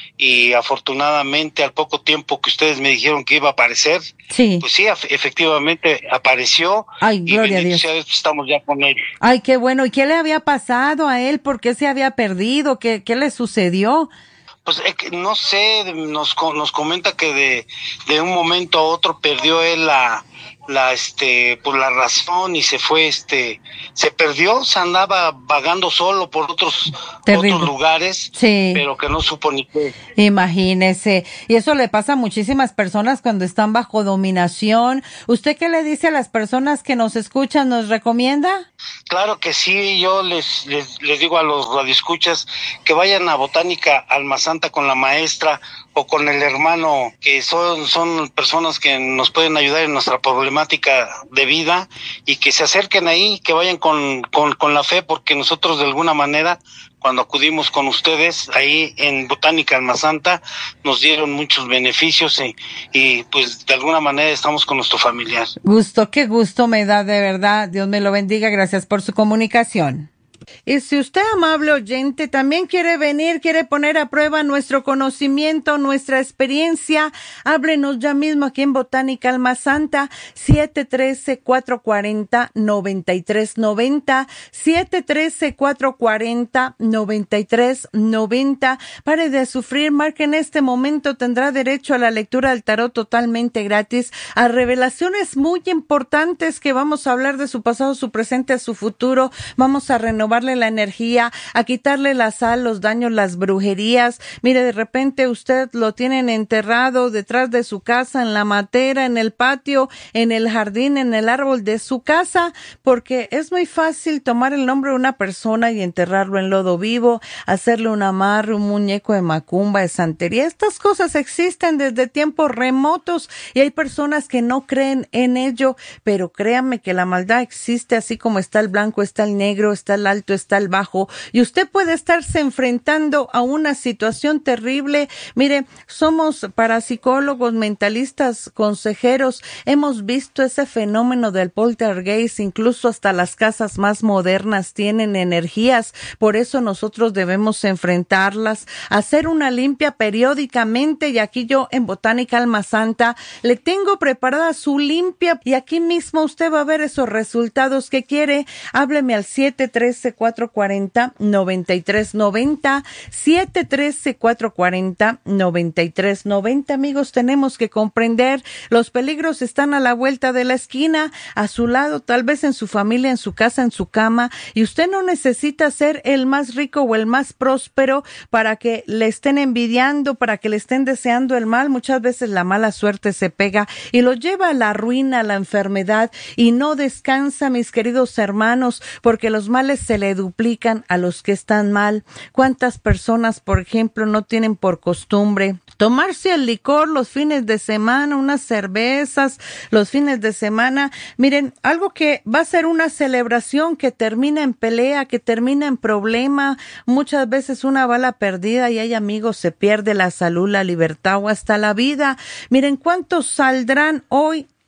y afortunadamente al poco tiempo que ustedes me dijeron que iba a aparecer, sí, pues sí, efectivamente apareció. Ay, y gloria a Dios. Estamos ya con él. Ay, qué bueno. ¿Y qué le había pasado a él? ¿Por qué se había perdido? ¿Qué, qué le sucedió? Pues eh, no sé, nos nos comenta que de, de un momento a otro perdió él la la este por la razón y se fue este se perdió, se andaba vagando solo por otros Terrible. otros lugares, sí, pero que no supo ni qué. Imagínese, y eso le pasa a muchísimas personas cuando están bajo dominación. ¿Usted qué le dice a las personas que nos escuchan? ¿Nos recomienda? Claro que sí, yo les les, les digo a los radioescuchas que vayan a Botánica Alma Santa con la maestra o con el hermano, que son son personas que nos pueden ayudar en nuestra problemática de vida y que se acerquen ahí, que vayan con, con, con la fe, porque nosotros de alguna manera, cuando acudimos con ustedes ahí en Botánica Alma Santa, nos dieron muchos beneficios y, y pues de alguna manera estamos con nuestro familiar. Gusto, qué gusto me da, de verdad. Dios me lo bendiga. Gracias por su comunicación. Y si usted, amable oyente, también quiere venir, quiere poner a prueba nuestro conocimiento, nuestra experiencia, háblenos ya mismo aquí en Botánica Alma Santa, siete uno tres, cuatro cuatro cero, nueve tres nueve cero, siete uno tres, cuatro cuatro cero, nueve tres nueve cero. Pare de sufrir, marque en este momento, tendrá derecho a la lectura del tarot totalmente gratis, a revelaciones muy importantes que vamos a hablar de su pasado, su presente, su futuro. Vamos a renovar la energía, a quitarle la sal, los daños, las brujerías. Mire, de repente usted lo tienen enterrado detrás de su casa, en la matera, en el patio, en el jardín, en el árbol de su casa, porque es muy fácil tomar el nombre de una persona y enterrarlo en lodo vivo, hacerle un amarre, un muñeco de macumba, de santería. Estas cosas existen desde tiempos remotos y hay personas que no creen en ello, pero créanme que la maldad existe, así como está el blanco, está el negro, está el alto, está el bajo, y usted puede estarse enfrentando a una situación terrible. Mire, somos parapsicólogos, mentalistas, consejeros, hemos visto ese fenómeno del poltergeist, incluso hasta las casas más modernas tienen energías, por eso nosotros debemos enfrentarlas, hacer una limpia periódicamente, y aquí yo en Botánica Alma Santa le tengo preparada su limpia, y aquí mismo usted va a ver esos resultados que quiere. Hábleme al siete uno tres, cuatro cuatro cero, nueve tres nueve cero, siete uno tres, cuatro cuatro cero, nueve tres nueve cero. Amigos, tenemos que comprender, los peligros están a la vuelta de la esquina, a su lado, tal vez en su familia, en su casa, en su cama, y usted no necesita ser el más rico o el más próspero para que le estén envidiando, para que le estén deseando el mal. Muchas veces la mala suerte se pega y lo lleva a la ruina, a la enfermedad, y no descansa, mis queridos hermanos, porque los males se le duplican a los que están mal. ¿Cuántas personas, por ejemplo, no tienen por costumbre tomarse el licor los fines de semana, unas cervezas los fines de semana? Miren, algo que va a ser una celebración que termina en pelea, que termina en problema, muchas veces una bala perdida, y hay amigos, se pierde la salud, la libertad o hasta la vida. Miren, ¿cuántos saldrán hoy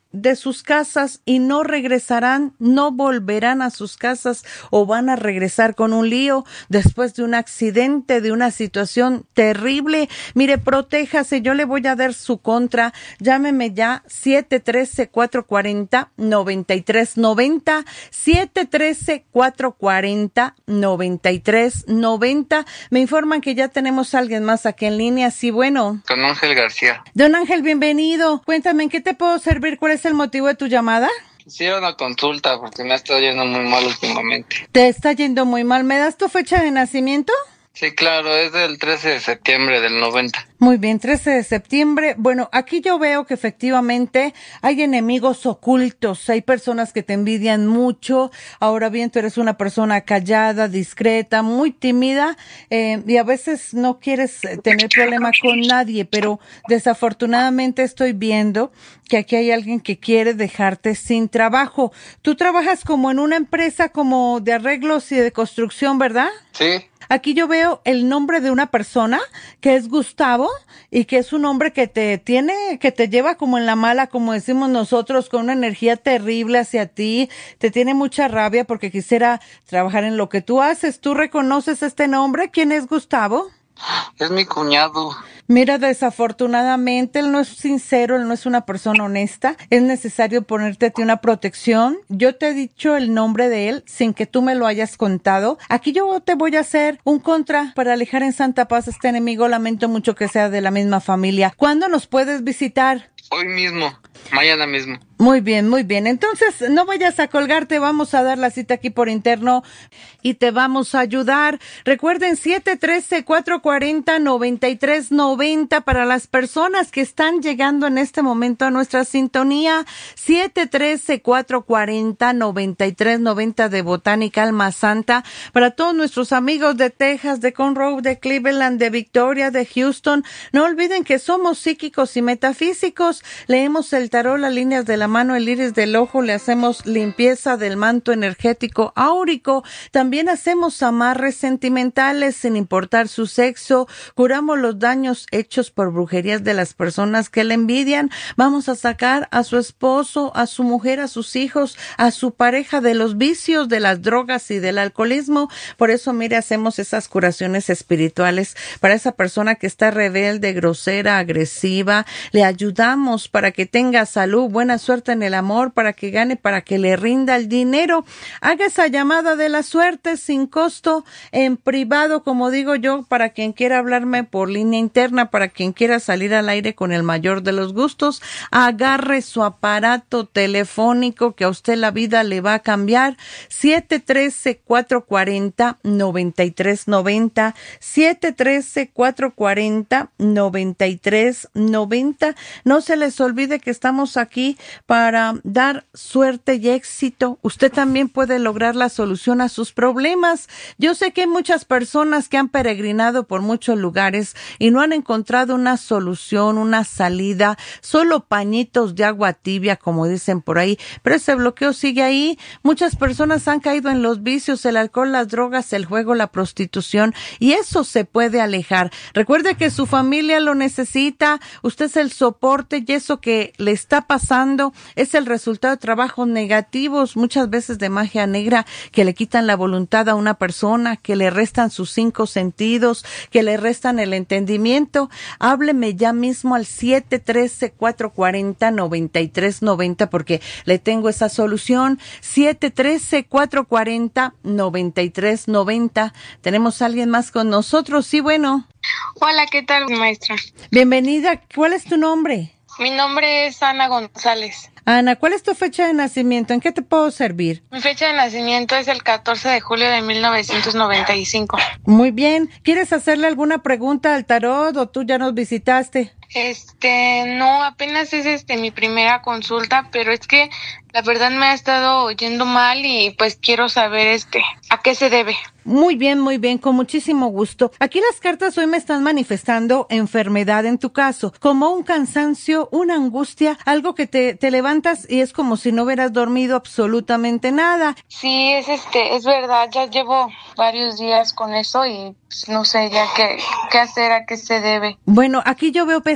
de sus casas y no regresarán, no volverán a sus casas o van a regresar con un lío después de un accidente, de una situación terrible. Mire, protéjase, yo le voy a dar su contra. Llámeme ya siete uno tres, cuatro cuatro cero, nueve tres nueve cero, siete uno tres, cuatro cuatro cero, nueve tres nueve cero. Me informan que ya tenemos a alguien más aquí en línea. Sí, bueno. Don Ángel García. Don Ángel, bienvenido. Cuéntame, ¿en qué te puedo servir? ¿Cuál es el motivo de tu llamada? Sí, una consulta porque me ha estado yendo muy mal últimamente. ¿Te está yendo muy mal? ¿Me das tu fecha de nacimiento? Sí, claro, es del trece de septiembre del noventa. Muy bien, trece de septiembre. Bueno, aquí yo veo que efectivamente hay enemigos ocultos, hay personas que te envidian mucho. Ahora bien, tú eres una persona callada, discreta, muy tímida, eh, y a veces no quieres tener problema con nadie, pero desafortunadamente estoy viendo que aquí hay alguien que quiere dejarte sin trabajo. Tú trabajas como en una empresa como de arreglos y de construcción, ¿verdad? Sí. Aquí yo veo el nombre de una persona que es Gustavo y que es un hombre que te tiene, que te lleva como en la mala, como decimos nosotros, con una energía terrible hacia ti. Te tiene mucha rabia porque quisiera trabajar en lo que tú haces. ¿Tú reconoces este nombre? ¿Quién es Gustavo? Es mi cuñado. Mira, desafortunadamente él no es sincero, él no es una persona honesta. Es necesario ponerte a ti una protección. Yo te he dicho el nombre de él sin que tú me lo hayas contado. Aquí yo te voy a hacer un contra para alejar en santa paz a este enemigo. Lamento mucho que sea de la misma familia. ¿Cuándo nos puedes visitar? Hoy mismo, mañana mismo. Muy bien, muy bien. Entonces, no vayas a colgarte, vamos a dar la cita aquí por interno y te vamos a ayudar. Recuerden, siete uno tres, cuatro cuatro cero, nueve tres nueve cero para las personas que están llegando en este momento a nuestra sintonía. siete uno tres, cuatro cuatro cero, nueve tres nueve cero de Botánica Alma Santa. Para todos nuestros amigos de Texas, de Conroe, de Cleveland, de Victoria, de Houston, no olviden que somos psíquicos y metafísicos. Leemos el tarot, las líneas de la mano, el iris del ojo, le hacemos limpieza del manto energético áurico, también hacemos amarres sentimentales sin importar su sexo, curamos los daños hechos por brujerías de las personas que le envidian, vamos a sacar a su esposo, a su mujer, a sus hijos, a su pareja de los vicios, de las drogas y del alcoholismo. Por eso, mire, hacemos esas curaciones espirituales para esa persona que está rebelde, grosera, agresiva. Le ayudamos para que tenga salud, buena suerte en el amor, para que gane, para que le rinda el dinero. Haga esa llamada de la suerte sin costo, en privado, como digo yo, para quien quiera hablarme por línea interna, para quien quiera salir al aire con el mayor de los gustos. Agarre su aparato telefónico que a usted la vida le va a cambiar. siete uno tres, cuatro cuatro cero, nueve tres nueve cero, siete uno tres, cuatro cuatro cero, nueve tres nueve cero. No se les olvide que estamos aquí para dar suerte y éxito. Usted también puede lograr la solución a sus problemas. Yo sé que hay muchas personas que han peregrinado por muchos lugares y no han encontrado una solución, una salida, solo pañitos de agua tibia, como dicen por ahí, pero ese bloqueo sigue ahí. Muchas personas han caído en los vicios, el alcohol, las drogas, el juego, la prostitución, y eso se puede alejar. Recuerde que su familia lo necesita, usted es el soporte, y eso que le está pasando es el resultado de trabajos negativos, muchas veces de magia negra, que le quitan la voluntad a una persona, que le restan sus cinco sentidos, que le restan el entendimiento. Hábleme ya mismo al siete uno tres, cuatro cuatro cero, nueve tres nueve cero porque le tengo esa solución. siete uno tres, cuatro cuatro cero, nueve tres nueve cero. Tenemos a alguien más con nosotros. Sí, bueno. Hola, ¿qué tal, maestra? Bienvenida. ¿Cuál es tu nombre? Mi nombre es Ana González. Ana, ¿cuál es tu fecha de nacimiento? ¿En qué te puedo servir? Mi fecha de nacimiento es el catorce de julio de mil novecientos noventa y cinco. Muy bien. ¿Quieres hacerle alguna pregunta al tarot o tú ya nos visitaste? Este, no, apenas es este mi primera consulta, pero es que la verdad me ha estado oyendo mal y pues quiero saber este a qué se debe. Muy bien, muy bien, con muchísimo gusto. Aquí las cartas hoy me están manifestando enfermedad en tu caso, como un cansancio, una angustia, algo que te, te levantas y es como si no hubieras dormido absolutamente nada. Sí, es este, es verdad, ya llevo varios días con eso y pues, no sé ya qué, qué hacer, a qué se debe. Bueno, aquí yo veo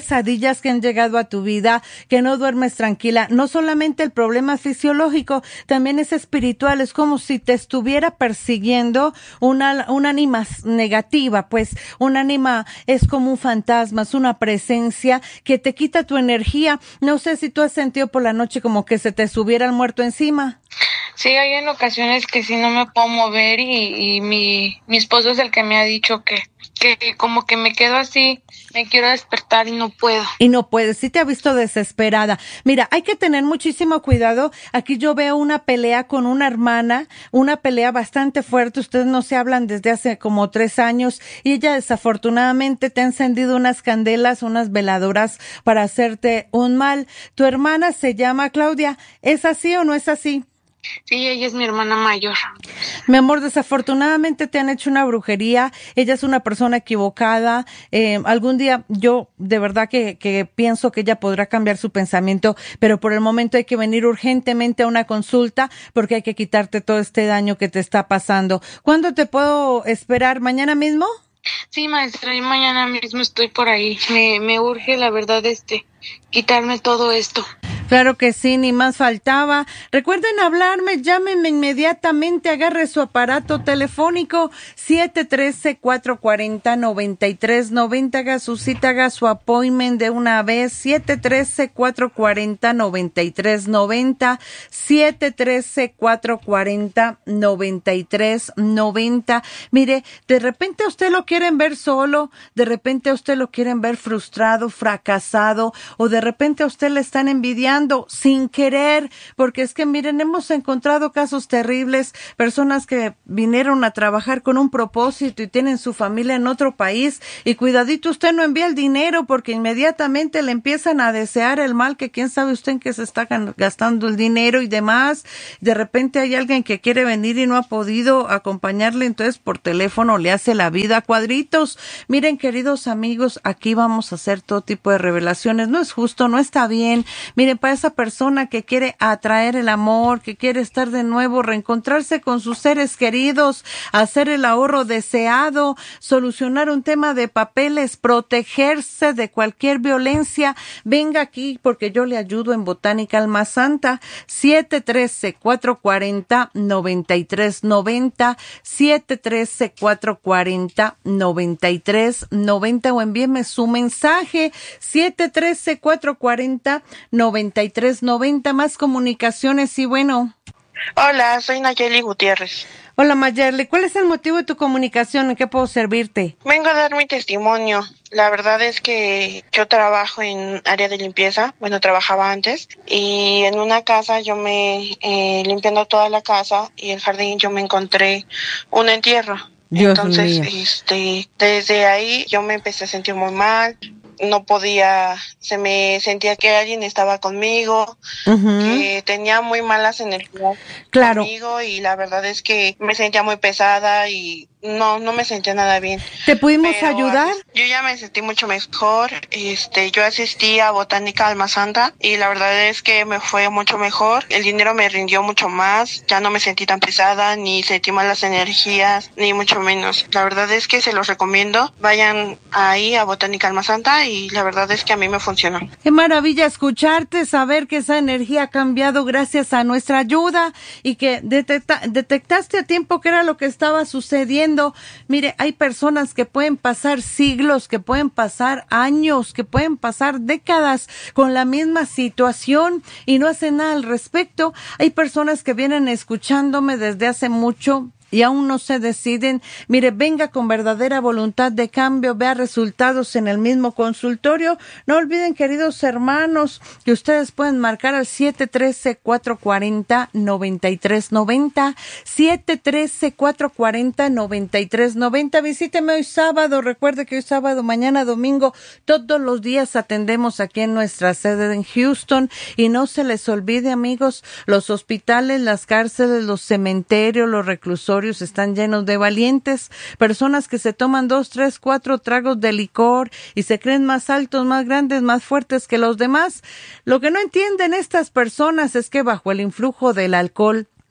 pesadillas que han llegado a tu vida, que no duermes tranquila. No solamente el problema fisiológico, también es espiritual. Es como si te estuviera persiguiendo una, una ánima negativa, pues un ánima es como un fantasma, es una presencia que te quita tu energía. No sé si tú has sentido por la noche como que se te subiera el muerto encima. Sí, hay en ocasiones que sí no me puedo mover y, y mi, mi esposo es el que me ha dicho que, que como que me quedo así, me quiero despertar y no puedo. Y no puedes, sí te ha visto desesperada. Mira, hay que tener muchísimo cuidado. Aquí yo veo una pelea con una hermana, una pelea bastante fuerte. Ustedes no se hablan desde hace como tres años y ella desafortunadamente te ha encendido unas candelas, unas veladoras para hacerte un mal. Tu hermana se llama Claudia. ¿Es así o no es así? Sí, ella es mi hermana mayor. Mi amor, desafortunadamente te han hecho una brujería. Ella es una persona equivocada. Eh, algún día yo de verdad que, que pienso que ella podrá cambiar su pensamiento, pero por el momento hay que venir urgentemente a una consulta porque hay que quitarte todo este daño que te está pasando. ¿Cuándo te puedo esperar? ¿Mañana mismo? Sí, maestra, y mañana mismo estoy por ahí. Me, me urge, la verdad, este, quitarme todo esto. Claro que sí, ni más faltaba. Recuerden hablarme, llámenme inmediatamente, agarre su aparato telefónico siete uno tres, cuatro cuatro cero, nueve tres nueve cero, haga su cita, haga su appointment de una vez, siete uno tres, cuatro cuatro cero, nueve tres nueve cero, siete uno tres, cuatro cuatro cero, nueve tres nueve cero. Mire, de repente a usted lo quieren ver solo, de repente a usted lo quieren ver frustrado, fracasado, o de repente a usted le están envidiando sin querer, porque es que miren, hemos encontrado casos terribles, personas que vinieron a trabajar con un propósito y tienen su familia en otro país y cuidadito usted no envía el dinero porque inmediatamente le empiezan a desear el mal, que quién sabe usted en qué se está gastando el dinero y demás. De repente hay alguien que quiere venir y no ha podido acompañarle, entonces por teléfono le hace la vida a cuadritos. Miren, queridos amigos, aquí vamos a hacer todo tipo de revelaciones, no es justo, no está bien. Miren, para esa persona que quiere atraer el amor, que quiere estar de nuevo, reencontrarse con sus seres queridos, hacer el ahorro deseado, solucionar un tema de papeles, protegerse de cualquier violencia, venga aquí porque yo le ayudo en Botánica Alma Santa, siete uno tres, cuatro cuatro cero, nueve tres nueve cero, siete uno tres, cuatro cuatro cero, nueve tres nueve cero o envíeme su mensaje, siete uno tres, cuatro cuatro cero, nueve tres nueve cero, más comunicaciones y bueno. Hola, soy Nayeli Gutiérrez. Hola Mayerly, ¿cuál es el motivo de tu comunicación? ¿En qué puedo servirte? Vengo a dar mi testimonio. La verdad es que yo trabajo en área de limpieza, bueno, trabajaba antes, y en una casa yo me, eh, limpiando toda la casa y el jardín, yo me encontré un entierro. Dios Entonces, mío. este, desde ahí yo me empecé a sentir muy mal. No podía, se me sentía que alguien estaba conmigo, uh-huh. que tenía muy malas energías claro. conmigo y la verdad es que me sentía muy pesada y no, no me sentía nada bien. ¿Te pudimos Pero ayudar? Yo ya me sentí mucho mejor, este, yo asistí a Botánica Alma Santa y la verdad es que me fue mucho mejor, el dinero me rindió mucho más, ya no me sentí tan pesada, ni sentí malas energías, ni mucho menos. La verdad es que se los recomiendo, vayan ahí a Botánica Alma Santa y la verdad es que a mí me funcionó. Qué maravilla escucharte, saber que esa energía ha cambiado gracias a nuestra ayuda y que detecta, detectaste a tiempo qué era lo que estaba sucediendo. Mire, hay personas que pueden pasar siglos, que pueden pasar años, que pueden pasar décadas con la misma situación y no hacen nada al respecto. Hay personas que vienen escuchándome desde hace mucho y aún no se deciden. Mire, venga con verdadera voluntad de cambio, vea resultados en el mismo consultorio. No olviden, queridos hermanos, que ustedes pueden marcar al siete uno tres, cuatro cuatro cero, nueve tres nueve cero, siete uno tres, cuatro cuatro cero, nueve tres nueve cero. Visíteme hoy sábado, recuerde que hoy sábado, mañana domingo, todos los días atendemos aquí en nuestra sede en Houston. Y no se les olvide, amigos, los hospitales, las cárceles, los cementerios, los reclusorios están llenos de valientes, personas que se toman dos, tres, cuatro tragos de licor y se creen más altos, más grandes, más fuertes que los demás. Lo que no entienden estas personas es que bajo el influjo del alcohol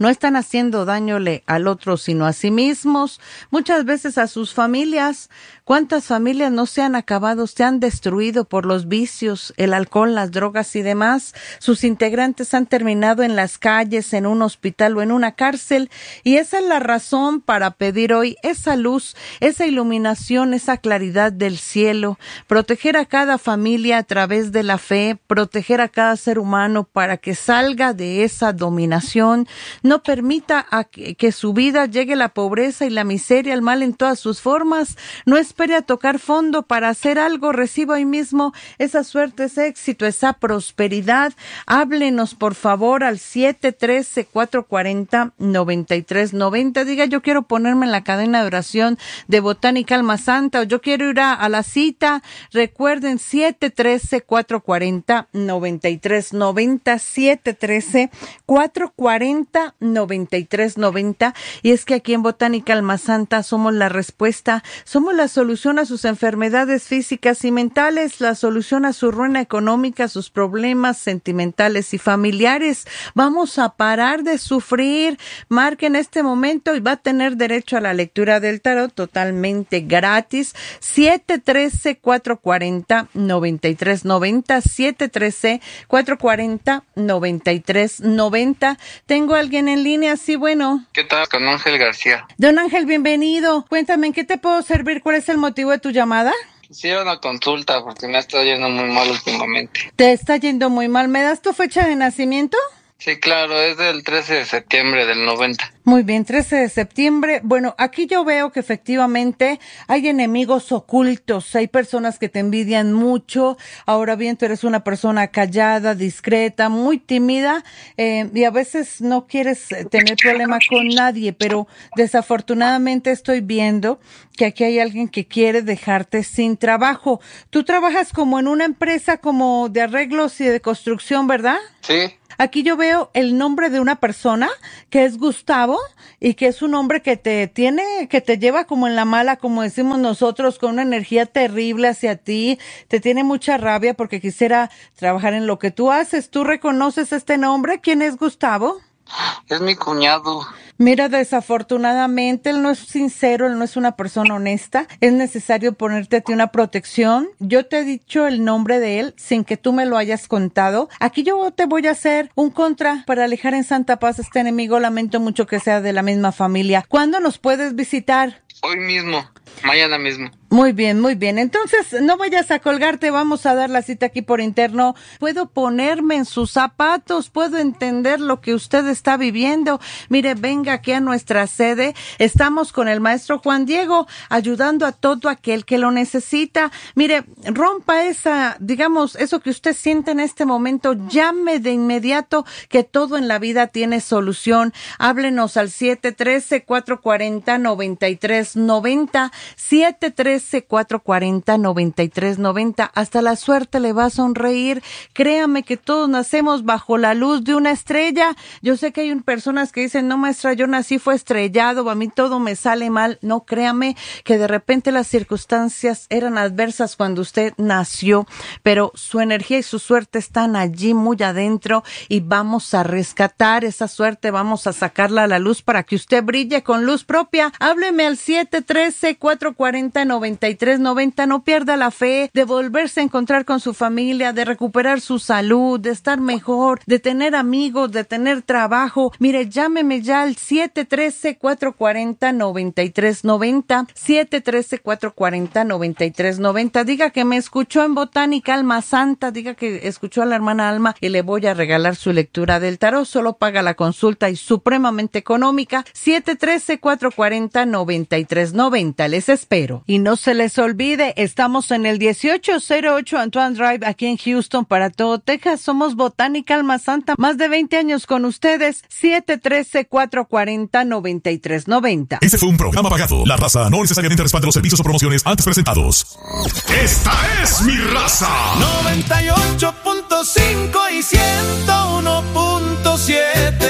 no están haciendo dañole al otro, sino a sí mismos, muchas veces a sus familias. ¿Cuántas familias no se han acabado, se han destruido por los vicios, el alcohol, las drogas y demás? Sus integrantes han terminado en las calles, en un hospital o en una cárcel, y esa es la razón para pedir hoy esa luz, esa iluminación, esa claridad del cielo, proteger a cada familia a través de la fe, proteger a cada ser humano para que salga de esa dominación, no permita a que, que su vida llegue la pobreza y la miseria, el mal en todas sus formas. No espere a tocar fondo para hacer algo, reciba hoy mismo esa suerte, ese éxito, esa prosperidad. Háblenos por favor al siete uno tres, cuatro cuatro cero, nueve tres nueve cero. Diga, yo quiero ponerme en la cadena de oración de Botánica Alma Santa, o yo quiero ir a, a la cita. Recuerden, siete uno tres, cuatro cuatro cero, nueve tres nueve cero, siete uno tres, cuatro cuatro cero, nueve tres nueve cero. Y es que aquí en Botánica Alma Santa somos la respuesta, somos la solución a sus enfermedades físicas y mentales, la solución a su ruina económica, sus problemas sentimentales y familiares. Vamos a parar de sufrir. Marque en este momento y va a tener derecho a la lectura del tarot totalmente gratis. siete uno tres, cuatro cuatro cero, nueve tres nueve cero, siete uno tres, cuatro cuatro cero, nueve tres nueve cero. Tengo a alguien en línea, sí, bueno. ¿Qué tal? Con Ángel García. Don Ángel, bienvenido. Cuéntame, ¿en qué te puedo servir? ¿Cuál es el motivo de tu llamada? Quisiera una consulta porque me ha estado yendo muy mal últimamente. Te está yendo muy mal. ¿Me das tu fecha de nacimiento? Sí, claro, es del trece de septiembre del noventa. Muy bien, trece de septiembre. Bueno, aquí yo veo que efectivamente hay enemigos ocultos, hay personas que te envidian mucho. Ahora bien, tú eres una persona callada, discreta, muy tímida, eh, y a veces no quieres tener problema con nadie, pero desafortunadamente estoy viendo que aquí hay alguien que quiere dejarte sin trabajo. Tú trabajas como en una empresa como de arreglos y de construcción, ¿verdad? Sí. Aquí yo veo el nombre de una persona que es Gustavo y que es un hombre que te tiene, que te lleva como en la mala, como decimos nosotros, con una energía terrible hacia ti. Te tiene mucha rabia porque quisiera trabajar en lo que tú haces. ¿Tú reconoces este nombre? ¿Quién es Gustavo? Es mi cuñado. Mira, desafortunadamente él no es sincero, él no es una persona honesta. Es necesario ponerte a ti una protección. Yo te he dicho el nombre de él sin que tú me lo hayas contado. Aquí yo te voy a hacer un contra para alejar en santa paz a este enemigo. Lamento mucho que sea de la misma familia. ¿Cuándo nos puedes visitar? Hoy mismo, mañana mismo. Muy bien, muy bien. Entonces, no vayas a colgarte, vamos a dar la cita aquí por interno. Puedo ponerme en sus zapatos, puedo entender lo que usted está viviendo. Mire, venga aquí a nuestra sede. Estamos con el maestro Juan Diego, ayudando a todo aquel que lo necesita. Mire, rompa esa, digamos, eso que usted siente en este momento. Llame de inmediato, que todo en la vida tiene solución. Háblenos al siete uno tres, cuatro cuatro cero, nueve tres nueve cero, siete uno tres, cuatro cuatro cero, nueve tres nueve cero. Hasta la suerte le va a sonreír. Créame que todos nacemos bajo la luz de una estrella. Yo sé que hay personas que dicen, no, maestra, yo nací fue estrellado, a mí todo me sale mal. No, créame que de repente las circunstancias eran adversas cuando usted nació, pero su energía y su suerte están allí muy adentro y vamos a rescatar esa suerte, vamos a sacarla a la luz para que usted brille con luz propia. Hábleme al siete uno tres, cuatro cuatro cero, nueve tres nueve cero. No pierda la fe de volverse a encontrar con su familia, de recuperar su salud, de estar mejor, de tener amigos, de tener trabajo. Mire, llámeme ya al siete uno tres, cuatro cuatro cero, nueve tres nueve cero, siete uno tres, cuatro cuatro cero, nueve tres nueve cero. Diga que me escuchó en Botánica Alma Santa, diga que escuchó a la hermana Alma y le voy a regalar su lectura del tarot. Solo paga la consulta y supremamente económica. siete uno tres, cuatro cuatro cero, nueve tres nueve cero. Les espero. Y no se les olvide, estamos en el dieciocho cero ocho Antoine Drive aquí en Houston para todo Texas. Somos Botánica Alma Santa, más de veinte años con ustedes. siete uno tres, cuatro cuatro cero, nueve tres nueve cero. Este fue un programa pagado. La raza no necesariamente respalda los servicios o promociones antes presentados. Esta es mi raza. noventa y ocho punto cinco y ciento uno punto siete.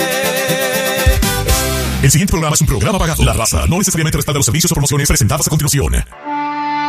El siguiente programa es un programa pagado. La raza no necesariamente respalda los servicios o promociones presentadas a continuación.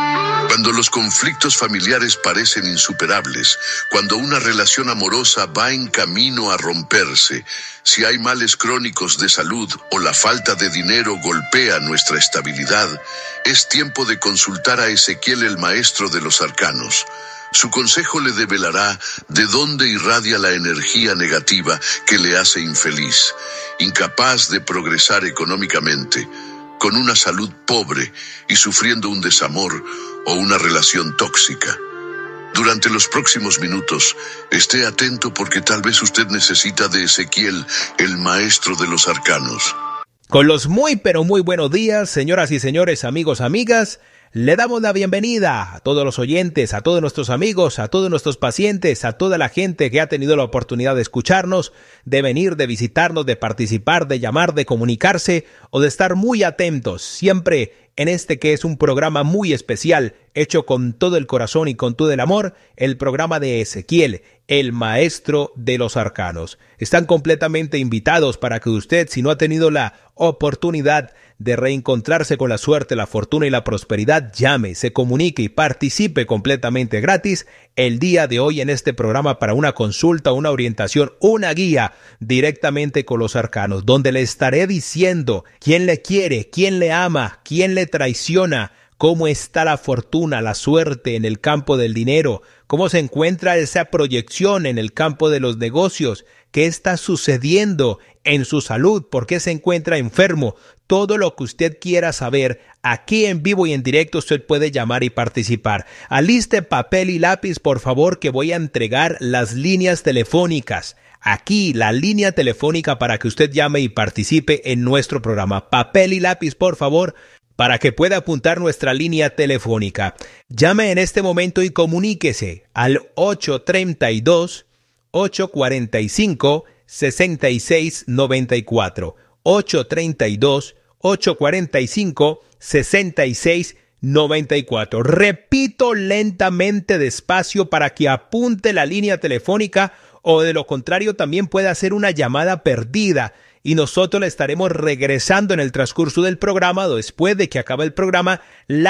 Cuando los conflictos familiares parecen insuperables, cuando una relación amorosa va en camino a romperse, si hay males crónicos de salud o la falta de dinero golpea nuestra estabilidad, es tiempo de consultar a Ezequiel, el maestro de los arcanos. Su consejo le develará de dónde irradia la energía negativa que le hace infeliz, incapaz de progresar económicamente, con una salud pobre y sufriendo un desamor o una relación tóxica. Durante los próximos minutos, esté atento porque tal vez usted necesita de Ezequiel, el maestro de los arcanos. Con los muy pero muy buenos días, señoras y señores, amigos, amigas, le damos la bienvenida a todos los oyentes, a todos nuestros amigos, a todos nuestros pacientes, a toda la gente que ha tenido la oportunidad de escucharnos, de venir, de visitarnos, de participar, de llamar, de comunicarse o de estar muy atentos siempre en este que es un programa muy especial, hecho con todo el corazón y con todo el amor, el programa de Ezequiel, el maestro de los arcanos. Están completamente invitados para que usted, si no ha tenido la oportunidad de reencontrarse con la suerte, la fortuna y la prosperidad, llame, se comunique y participe completamente gratis el día de hoy en este programa para una consulta, una orientación, una guía directamente con los arcanos, donde le estaré diciendo quién le quiere, quién le ama, quién le traiciona, cómo está la fortuna, la suerte en el campo del dinero, cómo se encuentra esa proyección en el campo de los negocios, qué está sucediendo en su salud, por qué se encuentra enfermo. Todo lo que usted quiera saber, aquí en vivo y en directo usted puede llamar y participar. Aliste papel y lápiz, por favor, que voy a entregar las líneas telefónicas. Aquí, la línea telefónica para que usted llame y participe en nuestro programa. Papel y lápiz, por favor, para que pueda apuntar nuestra línea telefónica. Llame en este momento y comuníquese al ocho tres dos, ocho cuatro cinco, seis seis nueve cuatro. ocho tres dos, ocho cuatro cinco, seis seis nueve cuatro. Repito lentamente, despacio, para que apunte la línea telefónica o de lo contrario también puede hacer una llamada perdida y nosotros le estaremos regresando en el transcurso del programa, después de que acabe el programa, la